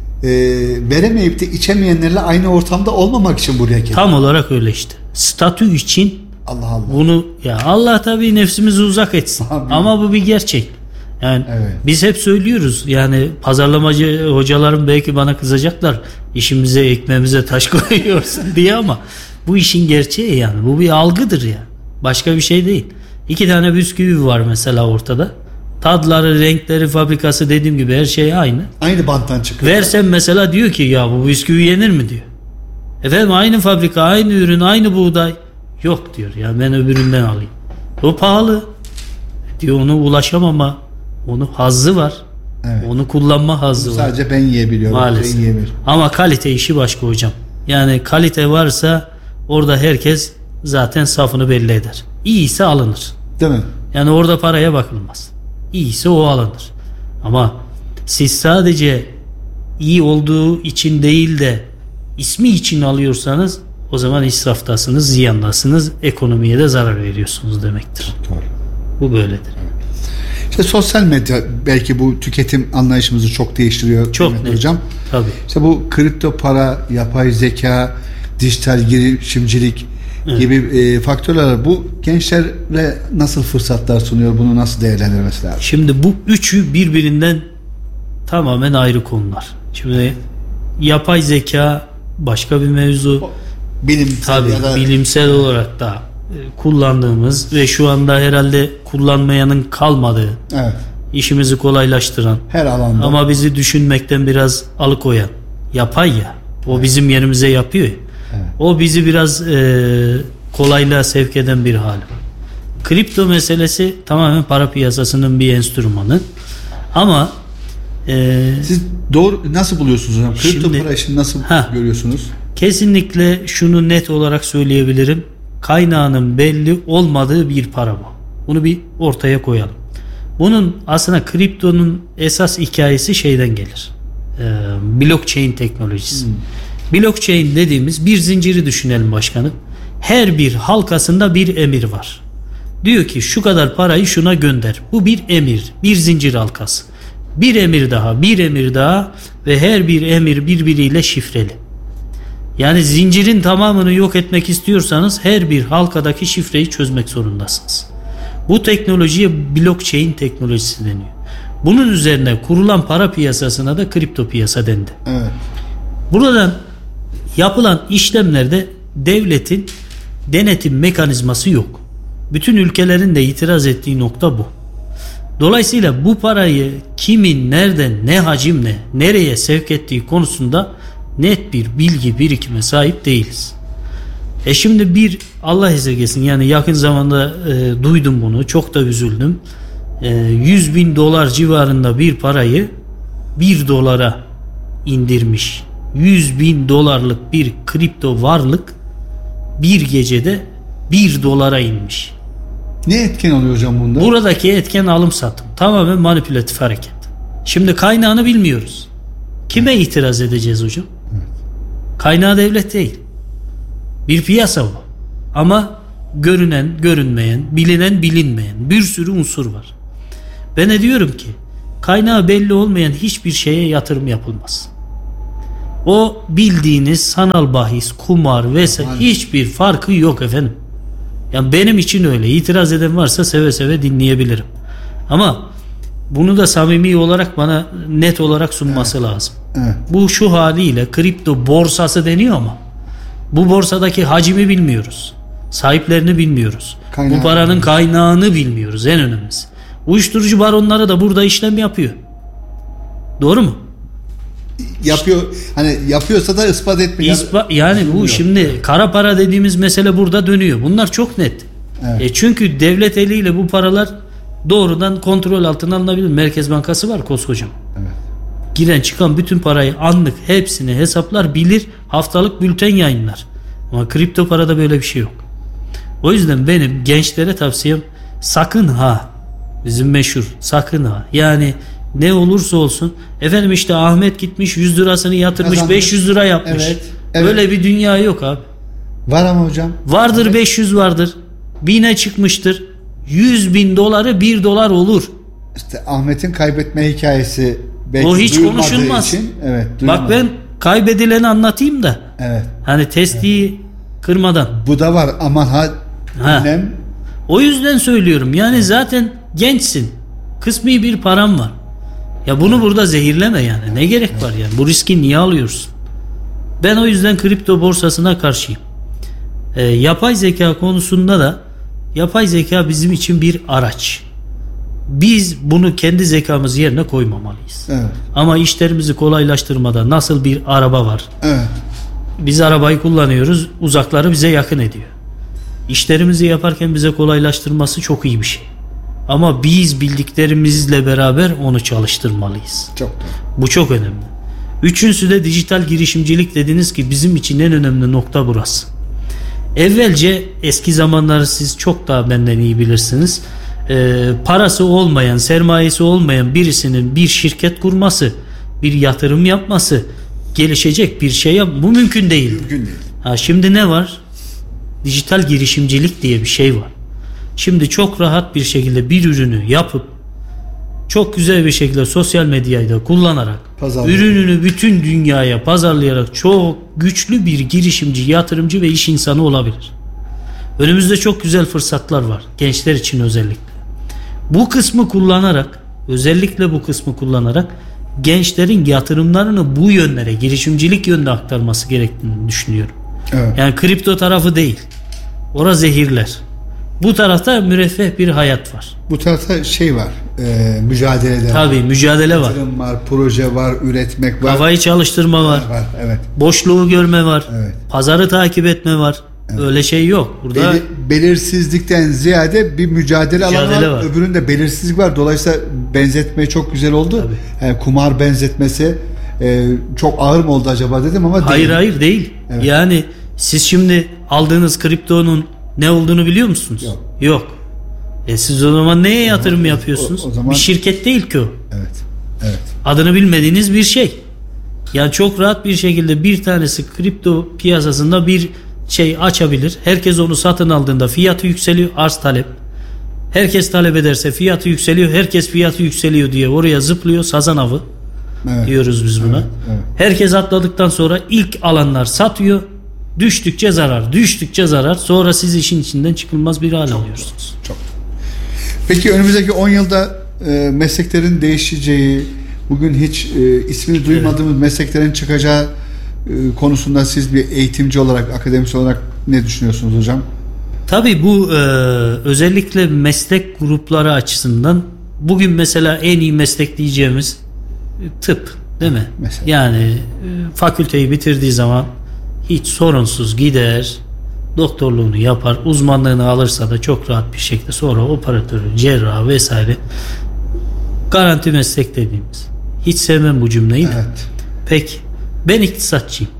veremeyip de içemeyenlerle aynı ortamda olmamak için buraya geldim. Tam olarak öyle işte. Statü için Allah Allah. bunu Allah tabii nefsimizi uzak etsin. Amin. Ama bu bir gerçek. Yani Evet. biz hep söylüyoruz. Yani pazarlamacı hocalarım belki bana kızacaklar. İşimize, ekmeğimize taş koyuyorsun diye ama bu işin gerçeği yani. Bu bir algıdır ya. Başka bir şey değil. 2 tane bisküvi var mesela ortada. Tadları, renkleri, fabrikası dediğim gibi her şey aynı. Aynı banttan çıkıyor. Versem mesela diyor ki ya bu bisküvi yenir mi diyor. Efendim aynı fabrika, aynı ürün, aynı buğday. Yok diyor ya ben öbüründen alayım. O pahalı. Diyor ona ulaşamama. Onun hazzı var. Evet. Onu kullanma hazzı var. Sadece ben yiyebiliyorum. Maalesef. Ben yiyemiyorum. Ama kalite işi başka hocam. Yani kalite varsa orada herkes zaten safını belli eder. İyiyse alınır. Değil mi? Yani orada paraya bakılmaz. İyiyse o alınır. Ama siz sadece iyi olduğu için değil de ismi için alıyorsanız o zaman israftasınız, ziyandasınız, ekonomiye de zarar veriyorsunuz demektir. Doğru. Bu böyledir. İşte sosyal medya belki bu tüketim anlayışımızı çok değiştiriyor. Çok Mehmet net. hocam. Tabii. İşte bu kripto para, yapay zeka, dijital girişimcilik gibi faktörler bu gençlere nasıl fırsatlar sunuyor? Bunu nasıl değerlendirmesi lazım? Şimdi bu üçü birbirinden tamamen ayrı konular. Şimdi yapay zeka başka bir mevzu. Bilimsel Tabii ya da bilimsel olarak da kullandığımız ve şu anda herhalde kullanmayanın kalmadığı, evet, işimizi kolaylaştıran her alanda. ama bizi düşünmekten biraz alıkoyan, yapay ya. O bizim yerimize yapıyor. Evet. O bizi biraz kolaylığa sevk eden bir hal. Kripto meselesi tamamen para piyasasının bir enstrümanı. Ama Siz doğru nasıl buluyorsunuz hocam? Kripto Şimdi- para işini nasıl görüyorsunuz? kesinlikle şunu net olarak söyleyebilirim. Kaynağının belli olmadığı bir para bu. Bunu bir ortaya koyalım. Bunun aslında kriptonun esas hikayesi şeyden gelir. Blockchain teknolojisi. Blockchain dediğimiz bir zinciri düşünelim başkanım. Her bir halkasında bir emir var. Diyor ki şu kadar parayı şuna gönder. Bu bir emir, bir zincir halkası. Bir emir daha, bir emir daha ve her bir emir birbiriyle şifreli. Yani zincirin tamamını yok etmek istiyorsanız her bir halkadaki şifreyi çözmek zorundasınız. Bu teknolojiye blockchain teknolojisi deniyor. Bunun üzerine kurulan para piyasasına da kripto piyasa dendi. Evet. Buradan yapılan işlemlerde devletin denetim mekanizması yok. Bütün ülkelerin de itiraz ettiği nokta bu. Dolayısıyla bu parayı kimin, nereden, ne hacimle, nereye sevk ettiği konusunda net bir bilgi birikime sahip değiliz. Şimdi bir Allah esirgesin yani yakın zamanda duydum bunu, çok da üzüldüm. 100 bin dolar civarında bir parayı 1 dolara indirmiş. 100 bin dolarlık bir kripto varlık bir gecede 1 dolara inmiş. Ne etken oluyor hocam bunda? Buradaki etken alım satım. Tamamen manipülatif hareket. Şimdi kaynağını bilmiyoruz. Kime itiraz edeceğiz hocam? Kaynağı devlet değil. Bir piyasa bu. Ama görünen, görünmeyen, bilinen, bilinmeyen bir sürü unsur var. Ben de diyorum ki kaynağı belli olmayan hiçbir şeye yatırım yapılmaz. O bildiğiniz sanal bahis, kumar vesaire hiçbir farkı yok efendim. Yani benim için öyle. İtiraz eden varsa seve seve dinleyebilirim. Ama bunu da samimi olarak bana net olarak sunması lazım. Evet. Bu şu haliyle kripto borsası deniyor ama bu borsadaki hacmi bilmiyoruz. Sahiplerini bilmiyoruz. Bu paranın kaynağını bilmiyoruz en önemlisi. Uyuşturucu baronları da burada işlem yapıyor. Doğru mu? Yapıyor. Hani yapıyorsa da ispat etmiyor. Yani bu şimdi kara para dediğimiz mesele burada dönüyor. Bunlar çok net. Evet. Çünkü devlet eliyle bu paralar doğrudan kontrol altına alınabilir. Merkez Bankası var koskoca. Evet. Giren çıkan bütün parayı anlık hepsini hesaplar, bilir, haftalık bülten yayınlar. Ama kripto parada böyle bir şey yok. O yüzden benim gençlere tavsiyem sakın ha, bizim meşhur sakın ha, yani ne olursa olsun efendim işte Ahmet gitmiş 100 lirasını yatırmış kazanmış. 500 lira yapmış. Evet, evet. Öyle bir dünya yok abi. Var ama hocam. Vardır, evet. 500 vardır. 1000'e çıkmıştır. 100.000 doları 1 dolar olur. İşte Ahmet'in kaybetme hikayesi o hiç konuşulmaz. Için, evet, bak ben kaybedileni anlatayım da. Evet. Hani testiyi kırmadan. Bu da var aman ha. O yüzden söylüyorum. Yani zaten gençsin. Kısmi bir param var. Ya bunu burada zehirleme yani. Ne gerek var yani? Bu riski niye alıyorsun? Ben o yüzden kripto borsasına karşıyım. Yapay zeka konusunda da yapay zeka bizim için bir araç. Biz bunu kendi zekamız yerine koymamalıyız. Evet. Ama işlerimizi kolaylaştırmada nasıl bir araba var? Evet. Biz arabayı kullanıyoruz. Uzakları bize yakın ediyor. İşlerimizi yaparken bize kolaylaştırması çok iyi bir şey. Ama biz bildiklerimizle beraber onu çalıştırmalıyız. Çok doğru. Bu çok önemli. Üçüncüsü de dijital girişimcilik dediniz ki bizim için en önemli nokta burası. Evvelce eski zamanları siz çok daha benden iyi bilirsiniz. Parası olmayan, sermayesi olmayan birisinin bir şirket kurması, bir yatırım yapması, gelişecek bir şey bu mümkün değil. Mümkün değil. Şimdi ne var? Dijital girişimcilik diye bir şey var. Şimdi çok rahat bir şekilde bir ürünü yapıp çok güzel bir şekilde sosyal medyayı da kullanarak ürününü bütün dünyaya pazarlayarak çok güçlü bir girişimci, yatırımcı ve iş insanı olabilir. Önümüzde çok güzel fırsatlar var. Gençler için özellikle. Bu kısmı kullanarak, özellikle bu kısmı kullanarak gençlerin yatırımlarını bu yönlere, girişimcilik yönüne aktarması gerektiğini düşünüyorum. Evet. Yani kripto tarafı değil. Orası zehirler. Bu tarafta müreffeh bir hayat var. Bu tarafta şey var, mücadele var. Tabii mücadele var. Yatırım var, proje var, üretmek var. Kafayı çalıştırma var. Evet. Boşluğu görme var. Evet. Pazarı takip etme var. Evet. Öyle şey yok. Burada belirsizlikten ziyade bir mücadele alanı var. Öbüründe belirsizlik var. Dolayısıyla benzetme çok güzel oldu. Yani kumar benzetmesi çok ağır mı oldu acaba dedim ama değil. Hayır değil. Evet. Yani siz şimdi aldığınız kriptonun ne olduğunu biliyor musunuz? Yok. Siz o zaman neye yatırım yapıyorsunuz? O zaman bir şirket değil ki o. Evet. Adını bilmediğiniz bir şey. Yani çok rahat bir şekilde bir tanesi kripto piyasasında bir şey açabilir. Herkes onu satın aldığında fiyatı yükseliyor, arz talep. Herkes talep ederse fiyatı yükseliyor. Herkes fiyatı yükseliyor diye oraya zıplıyor. Sazan avı diyoruz biz buna. Evet. Herkes atladıktan sonra ilk alanlar satıyor. Düştükçe zarar. Sonra siz işin içinden çıkılmaz bir hal alıyorsunuz. Çok. Peki önümüzdeki 10 yılda mesleklerin değişeceği, bugün hiç ismini duymadığımız mesleklerin çıkacağı konusunda siz bir eğitimci olarak, akademisyen olarak ne düşünüyorsunuz hocam? Tabii bu özellikle meslek grupları açısından bugün mesela en iyi meslek diyeceğimiz tıp, değil mi? Mesela. Yani fakülteyi bitirdiği zaman hiç sorunsuz gider, doktorluğunu yapar, uzmanlığını alırsa da çok rahat bir şekilde sonra operatörü, cerrah vesaire garanti meslek dediğimiz. Hiç sevmem bu cümleyi. Evet. Peki ben iktisatçıyım.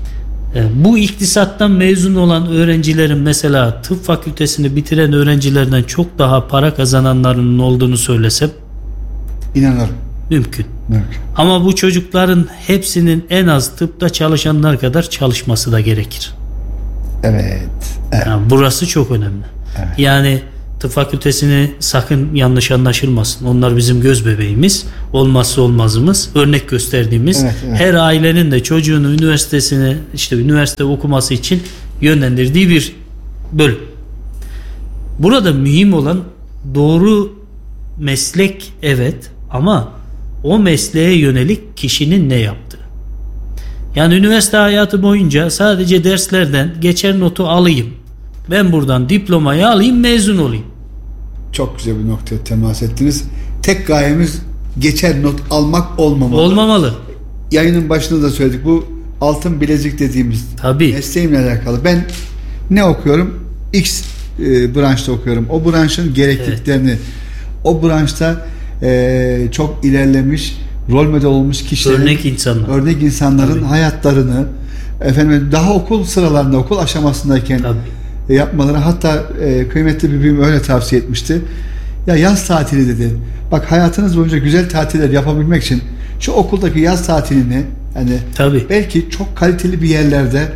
Bu iktisattan mezun olan öğrencilerin mesela tıp fakültesini bitiren öğrencilerden çok daha para kazananlarının olduğunu söylesem inanırım. Mümkün. Ama bu çocukların hepsinin en az tıpta çalışanlar kadar çalışması da gerekir. Evet. Yani burası çok önemli. Evet. Yani tıp fakültesini sakın yanlış anlaşılmasın. Onlar bizim göz bebeğimiz, olmazsa olmazımız, örnek gösterdiğimiz. Evet. Her ailenin de çocuğunu üniversite okuması için yönlendirdiği bir bölüm. Burada mühim olan doğru meslek, evet, ama o mesleğe yönelik kişinin ne yaptığı. Yani üniversite hayatı boyunca sadece derslerden geçer notu alayım, ben buradan diplomayı alayım, mezun olayım. Çok güzel bir noktaya temas ettiniz. Tek gayemiz geçer not almak olmamalı. Olmamalı. Yayının başında da söyledik. Bu altın bilezik dediğimiz Tabii. mesleğimle alakalı. Ben ne okuyorum? X branşta okuyorum. O branşın gerekliliklerini, o branşta çok ilerlemiş, rol model olmuş kişilerin, örnek insanların Tabii. hayatlarını, daha okul sıralarında, okul aşamasındayken yapmaları, hatta kıymetli bir büyüğüm öyle tavsiye etmişti. Ya yaz tatili dedi. Bak, hayatınız boyunca güzel tatiller yapabilmek için şu okuldaki yaz tatilini, yani belki çok kaliteli bir yerlerde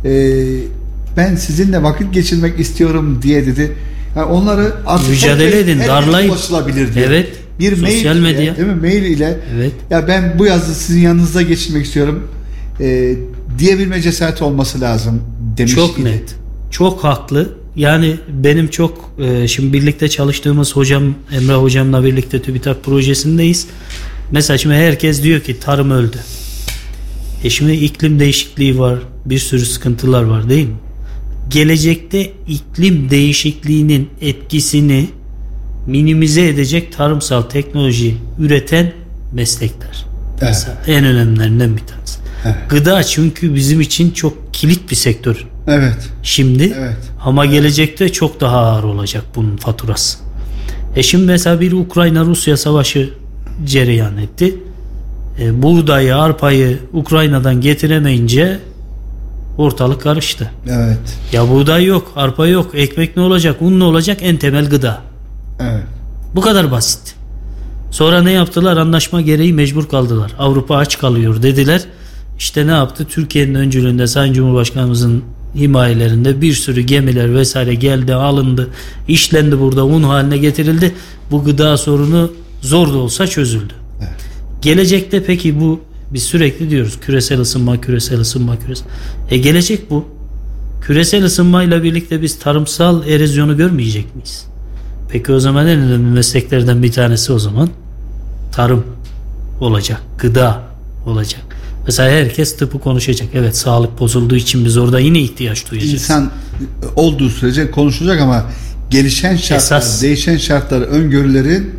ben sizinle vakit geçirmek istiyorum diye dedi. Yani onları artık mücadele edin, darlayın. Ulaşılabilir diye. Evet. Bir sosyal mail medya. ile, değil mi? Mail ile evet. Ya ben bu yazı sizin yanınızda geçirmek istiyorum diyebilme cesareti olması lazım demiş. Çok net. Çok haklı. Yani benim çok şimdi birlikte çalıştığımız hocam, Emre hocamla birlikte TÜBİTAK projesindeyiz. Mesela şimdi herkes diyor ki tarım öldü. Şimdi iklim değişikliği var. Bir sürü sıkıntılar var, değil mi? Gelecekte iklim değişikliğinin etkisini minimize edecek tarımsal teknoloji üreten meslekler. Evet. Mesela en önemlilerinden bir tanesi. Evet. Gıda çünkü bizim için çok kilit bir sektör. Evet. Şimdi evet. Ama gelecekte çok daha ağır olacak bunun faturası. Şimdi mesela bir Ukrayna-Rusya savaşı cereyan etti. Buğdayı, arpayı Ukrayna'dan getiremeyince ortalık karıştı. Evet. Ya buğday yok, arpa yok, ekmek ne olacak, un ne olacak? En temel gıda. Evet. Bu kadar basit. Sonra ne yaptılar? Anlaşma gereği mecbur kaldılar. Avrupa aç kalıyor dediler. İşte ne yaptı? Türkiye'nin öncülüğünde Sayın Cumhurbaşkanımızın himayelerinde bir sürü gemiler vesaire geldi, alındı, işlendi, burada un haline getirildi. Bu gıda sorunu zor da olsa çözüldü. Evet. Gelecekte peki bu, biz sürekli diyoruz küresel ısınma, küresel ısınma, küresel. Gelecek bu. Küresel ısınmayla birlikte biz tarımsal erozyonu görmeyecek miyiz? Peki o zaman en önemli mesleklerden bir tanesi o zaman tarım olacak, gıda olacak. Mesela herkes tıpı konuşacak. Evet, sağlık bozulduğu için biz orada yine ihtiyaç duyacağız. İnsan olduğu sürece konuşacak ama gelişen şartlar, değişen şartlar, öngörülerin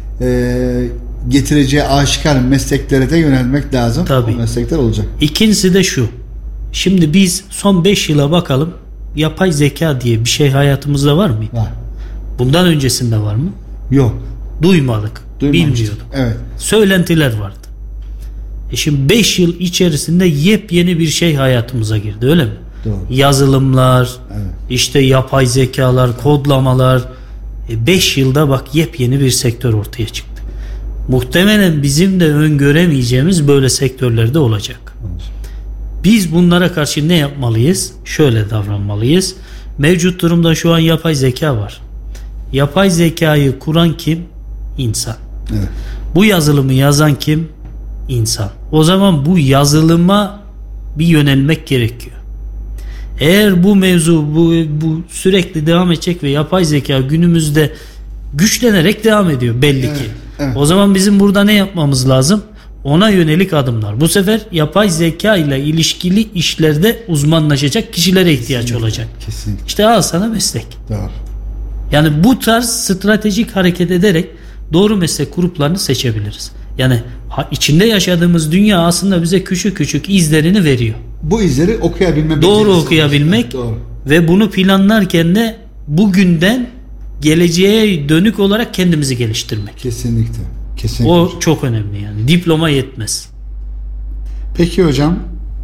getireceği aşikar mesleklere de yönelmek lazım. Tabii. O meslekler olacak. İkincisi de şu. Şimdi biz son 5 yıla bakalım. Yapay zeka diye bir şey hayatımızda var mı? Var. Bundan öncesinde var mı? Yok. Duymadık. Bilmiyorduk. Evet. Söylentiler vardı. Şimdi 5 yıl içerisinde yepyeni bir şey hayatımıza girdi, öyle mi? Doğru. Yazılımlar, evet. işte yapay zekalar, kodlamalar. 5 yılda bak yepyeni bir sektör ortaya çıktı. Muhtemelen bizim de öngöremeyeceğimiz böyle sektörlerde olacak. Biz bunlara karşı ne yapmalıyız? Şöyle davranmalıyız. Mevcut durumda şu an yapay zeka var. Yapay zekayı kuran kim? İnsan. Evet. Bu yazılımı yazan kim? İnsan. O zaman bu yazılıma bir yönelmek gerekiyor. Eğer bu mevzu bu sürekli devam edecek ve yapay zeka günümüzde güçlenerek devam ediyor belli ki. Evet. O zaman bizim burada ne yapmamız lazım? Ona yönelik adımlar. Bu sefer yapay zeka ile ilişkili işlerde uzmanlaşacak kişilere ihtiyaç olacak. Kesinlikle. İşte al sana meslek. Doğru. Yani bu tarz stratejik hareket ederek doğru meslek gruplarını seçebiliriz. Yani içinde yaşadığımız dünya aslında bize küçük küçük izlerini veriyor. Bu izleri okuyabilmek. Doğru okuyabilmek. Doğru. Ve bunu planlarken de bugünden geleceğe dönük olarak kendimizi geliştirmek. Kesinlikle. Kesinlikle. O çok önemli yani. Diploma yetmez. Peki hocam,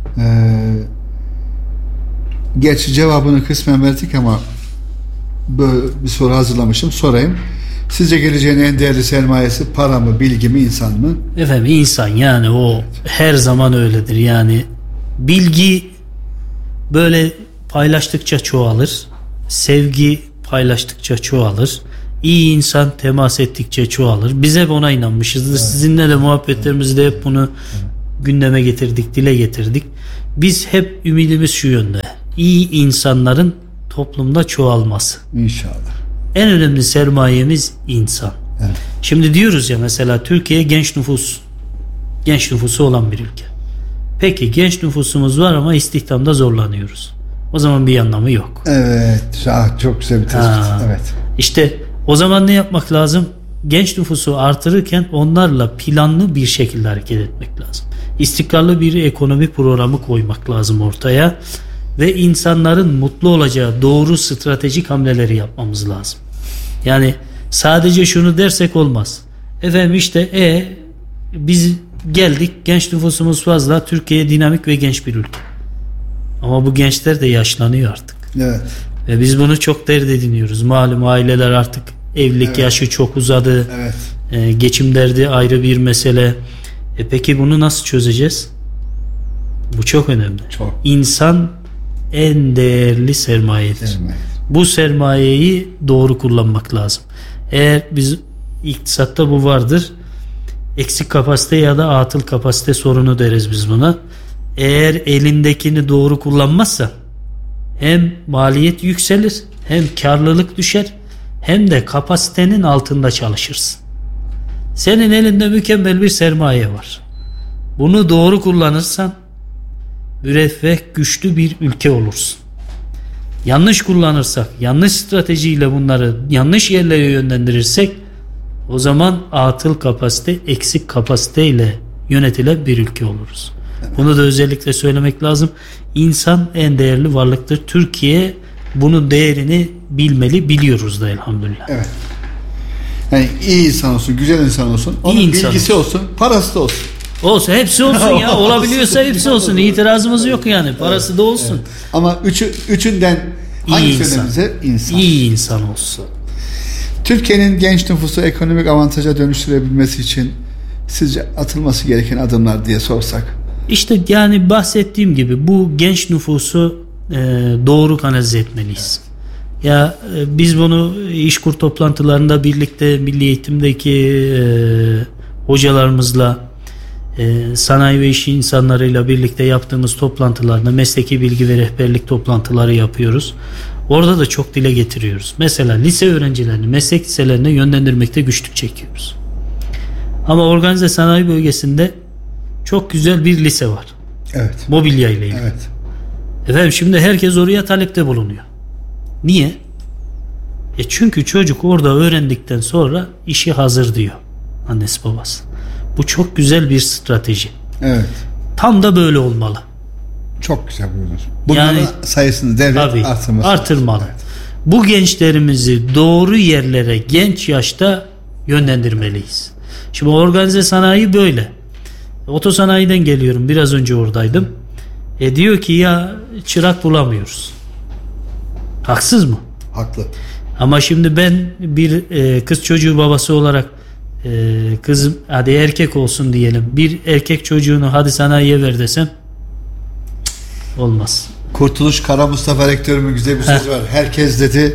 gerçi cevabını kısmen verdik ama böyle bir soru hazırlamışım. Sorayım. Sizce geleceğin en değerli sermayesi para mı, bilgi mi, insan mı? Efendim insan, yani o her zaman öyledir. Yani bilgi böyle paylaştıkça çoğalır. Sevgi paylaştıkça çoğalır. İyi insan temas ettikçe çoğalır. Biz hep ona inanmışızdır. Evet. Sizinle de muhabbetlerimizde hep bunu gündeme getirdik, dile getirdik. Biz hep ümidimiz şu yönde. İyi insanların toplumda çoğalması. İnşallah. En önemli sermayemiz insan. Evet. Şimdi diyoruz ya, mesela Türkiye genç nüfusu olan bir ülke. Peki genç nüfusumuz var ama istihdamda zorlanıyoruz. O zaman bir anlamı yok. Evet. Çok güzel bir tespit. Evet. İşte o zaman ne yapmak lazım? Genç nüfusu artırırken onlarla planlı bir şekilde hareket etmek lazım. İstikrarlı bir ekonomi programı koymak lazım ortaya ve insanların mutlu olacağı doğru stratejik hamleleri yapmamız lazım. Yani sadece şunu dersek olmaz. Efendim işte biz geldik, genç nüfusumuz fazla, Türkiye dinamik ve genç bir ülke. Ama bu gençler de yaşlanıyor artık. Evet. Ve biz bunu çok dert ediniyoruz. Malum aileler artık evlilik yaşı çok uzadı. Evet. Geçim derdi ayrı bir mesele. Peki bunu nasıl çözeceğiz? Bu çok önemli. Çok. İnsan en değerli sermayedir. Bu sermayeyi doğru kullanmak lazım. Eğer biz iktisatta bu vardır. Eksik kapasite ya da atıl kapasite sorunu deriz biz buna. Eğer elindekini doğru kullanmazsa hem maliyet yükselir, hem karlılık düşer, hem de kapasitenin altında çalışırsın. Senin elinde mükemmel bir sermaye var. Bunu doğru kullanırsan müreffeh, güçlü bir ülke olursun. Yanlış kullanırsak, yanlış stratejiyle bunları yanlış yerlere yönlendirirsek, o zaman atıl kapasite, eksik kapasiteyle yönetilen bir ülke oluruz. Bunu da özellikle söylemek lazım. İnsan en değerli varlıktır. Türkiye bunun değerini bilmeli, biliyoruz da elhamdülillah. Evet. Yani iyi insan olsun, güzel insan olsun, onun bilgisi olsun, parası da olsun. Olsun, hepsi olsun ya. Olabiliyorsa hepsi olsun. İtirazımız yok yani. Parası da olsun. Evet. Ama üçünden hangisi önemlisi? İnsan. İyi insan olsun. Türkiye'nin genç nüfusu ekonomik avantaja dönüştürebilmesi için sizce atılması gereken adımlar diye sorsak? İşte yani bahsettiğim gibi bu genç nüfusu doğru kanalize etmeliyiz. Ya biz bunu İşkur toplantılarında birlikte milli eğitimdeki hocalarımızla, sanayi ve iş insanlarıyla birlikte yaptığımız toplantılarda mesleki bilgi ve rehberlik toplantıları yapıyoruz. Orada da çok dile getiriyoruz. Mesela lise öğrencilerini meslek liselerine yönlendirmekte güçlük çekiyoruz. Ama organize sanayi bölgesinde çok güzel bir lise var. Evet. Mobilya ile ilgili. Evet. Efendim şimdi herkes oraya talepte bulunuyor. Niye? Çünkü çocuk orada öğrendikten sonra işi hazır diyor annesi babası. Bu çok güzel bir strateji. Evet. Tam da böyle olmalı. Çok güzel buyurunuz. Bunların yani, sayısını devlet artırmalı. Evet. Bu gençlerimizi doğru yerlere genç yaşta yönlendirmeliyiz. Şimdi organize sanayi böyle. Otosanayiden geliyorum. Biraz önce oradaydım. Diyor ki ya çırak bulamıyoruz. Haksız mı? Haklı. Ama şimdi ben bir kız çocuğu babası olarak kızım hadi erkek olsun diyelim. Bir erkek çocuğunu hadi sanayiye ver desem olmaz. Kurtuluş Kara Mustafa rektörümün güzel bir sözü var. Herkes dedi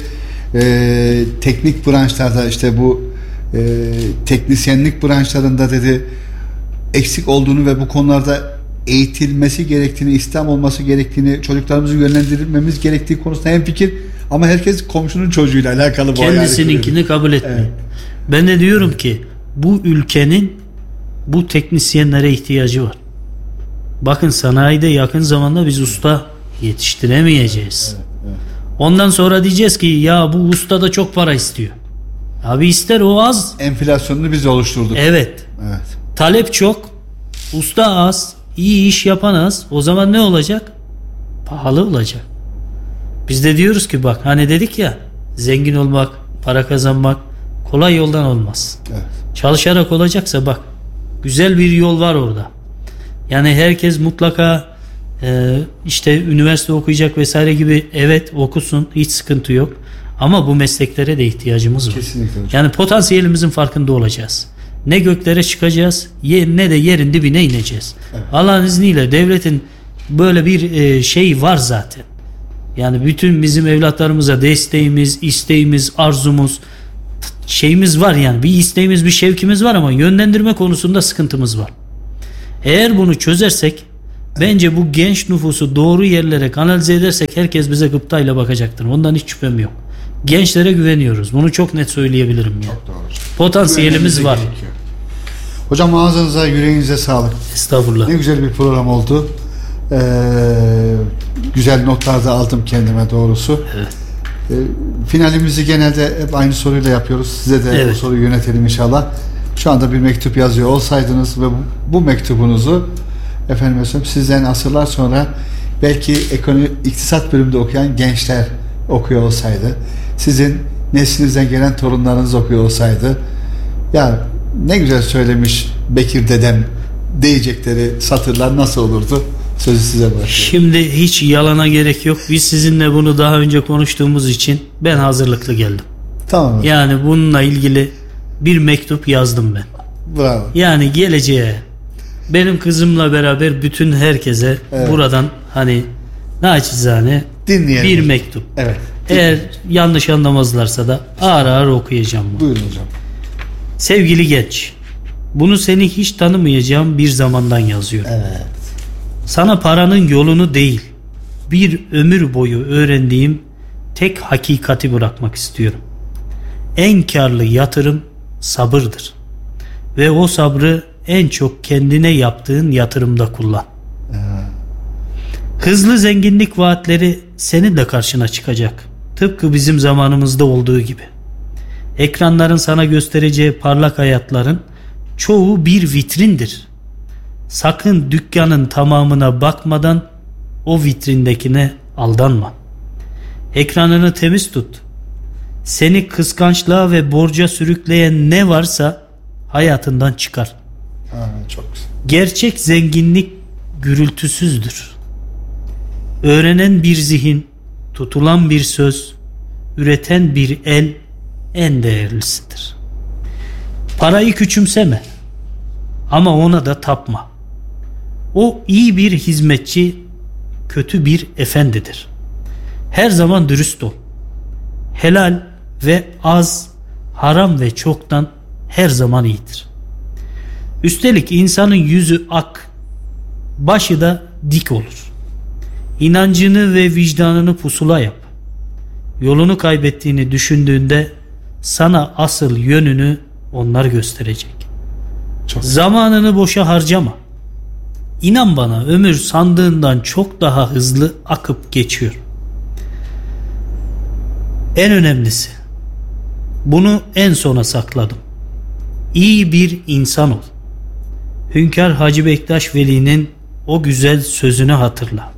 teknik branşlarda işte bu teknisyenlik branşlarında dedi eksik olduğunu ve bu konularda eğitilmesi gerektiğini, İslam olması gerektiğini, çocuklarımızı yönlendirmemiz gerektiği konusunda hemfikir ama herkes komşunun çocuğuyla alakalı bu kendisininkini kabul etmiyor. Evet. Ben de diyorum ki bu ülkenin bu teknisyenlere ihtiyacı var. Bakın sanayide yakın zamanda biz usta yetiştiremeyeceğiz. Evet, evet. Ondan sonra diyeceğiz ki ya bu usta da çok para istiyor. Abi ister o az. Enflasyonunu biz oluşturduk. Evet. Evet. Talep çok, usta az, iyi iş yapan az. O zaman ne olacak? Pahalı olacak. Biz de diyoruz ki bak hani dedik ya zengin olmak, para kazanmak kolay yoldan olmaz. Evet. Çalışarak olacaksa bak güzel bir yol var orada. Yani herkes mutlaka işte üniversite okuyacak vesaire gibi evet okusun hiç sıkıntı yok. Ama bu mesleklere de ihtiyacımız var. Kesinlikle. Yani potansiyelimizin farkında olacağız. Ne göklere çıkacağız ne de yerin dibine ineceğiz. Evet. Allah'ın izniyle devletin böyle bir şey var zaten. Yani bütün bizim evlatlarımıza desteğimiz, isteğimiz, arzumuz şeyimiz var yani, bir isteğimiz, bir şevkimiz var ama yönlendirme konusunda sıkıntımız var. Eğer bunu çözersek bence bu genç nüfusu doğru yerlere kanalize edersek herkes bize gıptayla bakacaktır. Ondan hiç şüphem yok. Gençlere güveniyoruz. Bunu çok net söyleyebilirim ya. Çok doğru. Potansiyelimiz var. Gerekiyor. Hocam ağzınıza, yüreğinize sağlık. Estağfurullah. Ne güzel bir program oldu. Güzel notlar da aldım kendime doğrusu. Evet. Finalimizi genelde hep aynı soruyla yapıyoruz. Size de Evet. bu soruyu yönetelim inşallah. Şu anda bir mektup yazıyor olsaydınız ve bu mektubunuzu efendim sizden asırlar sonra belki ekonomi, iktisat bölümünde okuyan gençler okuyor olsaydı, sizin neslinizden gelen torunlarınız okuyor olsaydı, ya ne güzel söylemiş Bekir dedem diyecekleri satırlar nasıl olurdu? Sözü size bırakıyorum. Şimdi hiç yalana gerek yok. Biz sizinle bunu daha önce konuştuğumuz için ben hazırlıklı geldim. Tamam. Yani bununla ilgili bir mektup yazdım ben. Bravo. Yani geleceğe, benim kızımla beraber bütün herkese buradan hani naçizane Dinleyelim bir hocam. mektup. Evet. Eğer yanlış anlamazlarsa da ağır ağır okuyacağım bunu. Buyurun hocam. Sevgili genç, bunu seni hiç tanımayacağım bir zamandan yazıyorum. Evet. Sana paranın yolunu değil, bir ömür boyu öğrendiğim tek hakikati bırakmak istiyorum. En karlı yatırım sabırdır. Ve o sabrı en çok kendine yaptığın yatırımda kullan. Hızlı zenginlik vaatleri senin de karşına çıkacak. Tıpkı bizim zamanımızda olduğu gibi. Ekranların sana göstereceği parlak hayatların çoğu bir vitrindir. Sakın dükkanın tamamına bakmadan o vitrindekine aldanma. Ekranını temiz tut. Seni kıskançlığa ve borca sürükleyen ne varsa hayatından çıkar. Çok güzel. Gerçek zenginlik gürültüsüzdür. Öğrenen bir zihin, tutulan bir söz, üreten bir el en değerlisidir. Parayı küçümseme ama ona da tapma. O iyi bir hizmetçi, kötü bir efendidir. Her zaman dürüst ol. Helal ve az, haram ve çoktan her zaman iyidir. Üstelik insanın yüzü ak, başı da dik olur. İnancını ve vicdanını pusula yap. Yolunu kaybettiğini düşündüğünde sana asıl yönünü onlar gösterecek. Zamanını boşa harcama. İnan bana, ömür sandığından çok daha hızlı akıp geçiyor. En önemlisi, bunu en sona sakladım. İyi bir insan ol. Hünkar Hacı Bektaş Veli'nin o güzel sözünü hatırla.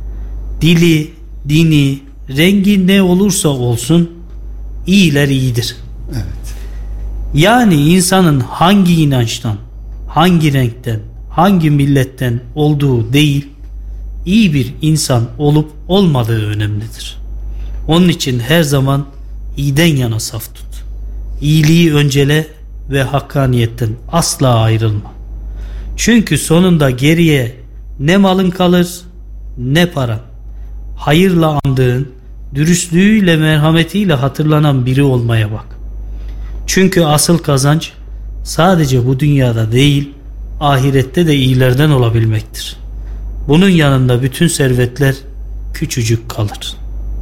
Dili, dini, rengi ne olursa olsun iyiler iyidir. Evet. Yani insanın hangi inançtan, hangi renkten, hangi milletten olduğu değil, iyi bir insan olup olmadığı önemlidir. Onun için her zaman iyiden yana saf tut. İyiliği öncele ve hakkaniyetten asla ayrılma. Çünkü sonunda geriye ne malın kalır ne paran. Hayırla andığın, dürüstlüğüyle, merhametiyle hatırlanan biri olmaya bak. Çünkü asıl kazanç sadece bu dünyada değil, ahirette de iyilerden olabilmektir. Bunun yanında bütün servetler küçücük kalır.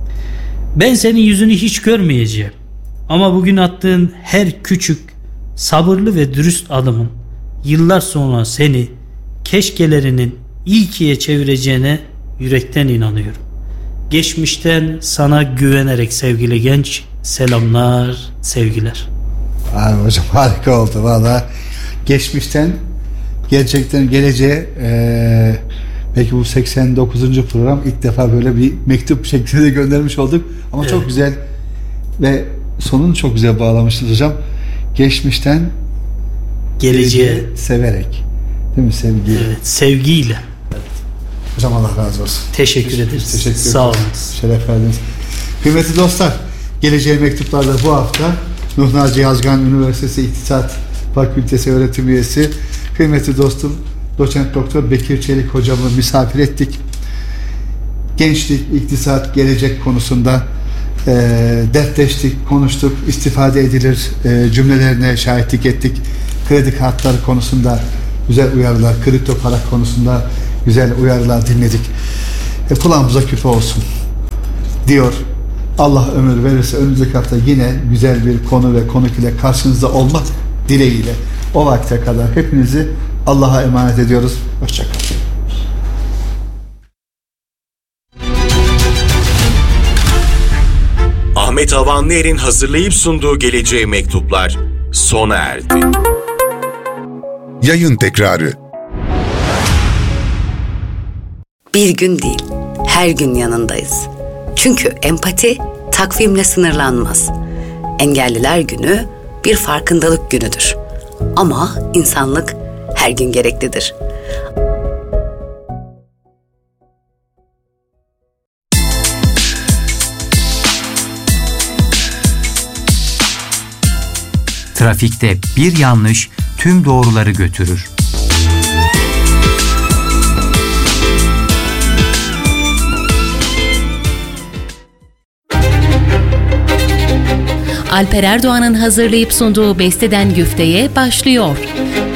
Ben senin yüzünü hiç görmeyeceğim. Ama bugün attığın her küçük, sabırlı ve dürüst adımın yıllar sonra seni keşkelerinin ilkiye çevireceğine yürekten inanıyorum. Geçmişten sana güvenerek sevgili genç, selamlar, sevgiler. Abi hocam harika oldu valla. Geçmişten gerçekten geleceğe belki bu 89. program ilk defa böyle bir mektup şeklinde göndermiş olduk. Ama çok güzel ve sonunu çok güzel bağlamışsınız hocam. Geçmişten geleceğe severek. Değil mi? Sevgi. Evet, sevgiyle. Hocam Allah razı olsun. Teşekkür ederiz. Teşekkür ederiz. Sağ olun. Şeref verdiniz. Kıymetli dostlar, Geleceğe Mektuplar'da bu hafta Nuh Naci Yazgan Üniversitesi İktisat Fakültesi öğretim üyesi kıymetli dostum Doçent Doktor Bekir Çelik hocamı misafir ettik. Gençlik, iktisat, gelecek konusunda dertleştik, konuştuk, istifade edilir cümlelerine şahitlik ettik. Kredi kartları konusunda güzel uyarılar, kripto para konusunda güzel uyarılar dinledik. Kulağımıza küpe olsun diyor. Allah ömür verirse önümüzdeki hafta yine güzel bir konu ve konuk ile karşınızda olmak dileğiyle. O vakte kadar hepinizi Allah'a emanet ediyoruz. Hoşça kalın. Ahmet Havanlıer'in hazırlayıp sunduğu Geleceğe Mektuplar sona erdi. Yayın tekrarı. Bir gün değil, her gün yanındayız. Çünkü empati takvimle sınırlanmaz. Engelliler Günü bir farkındalık günüdür. Ama insanlık her gün gereklidir. Trafikte bir yanlış tüm doğruları götürür. Alper Erdoğan'ın hazırlayıp sunduğu Beste'den Güfte'ye başlıyor.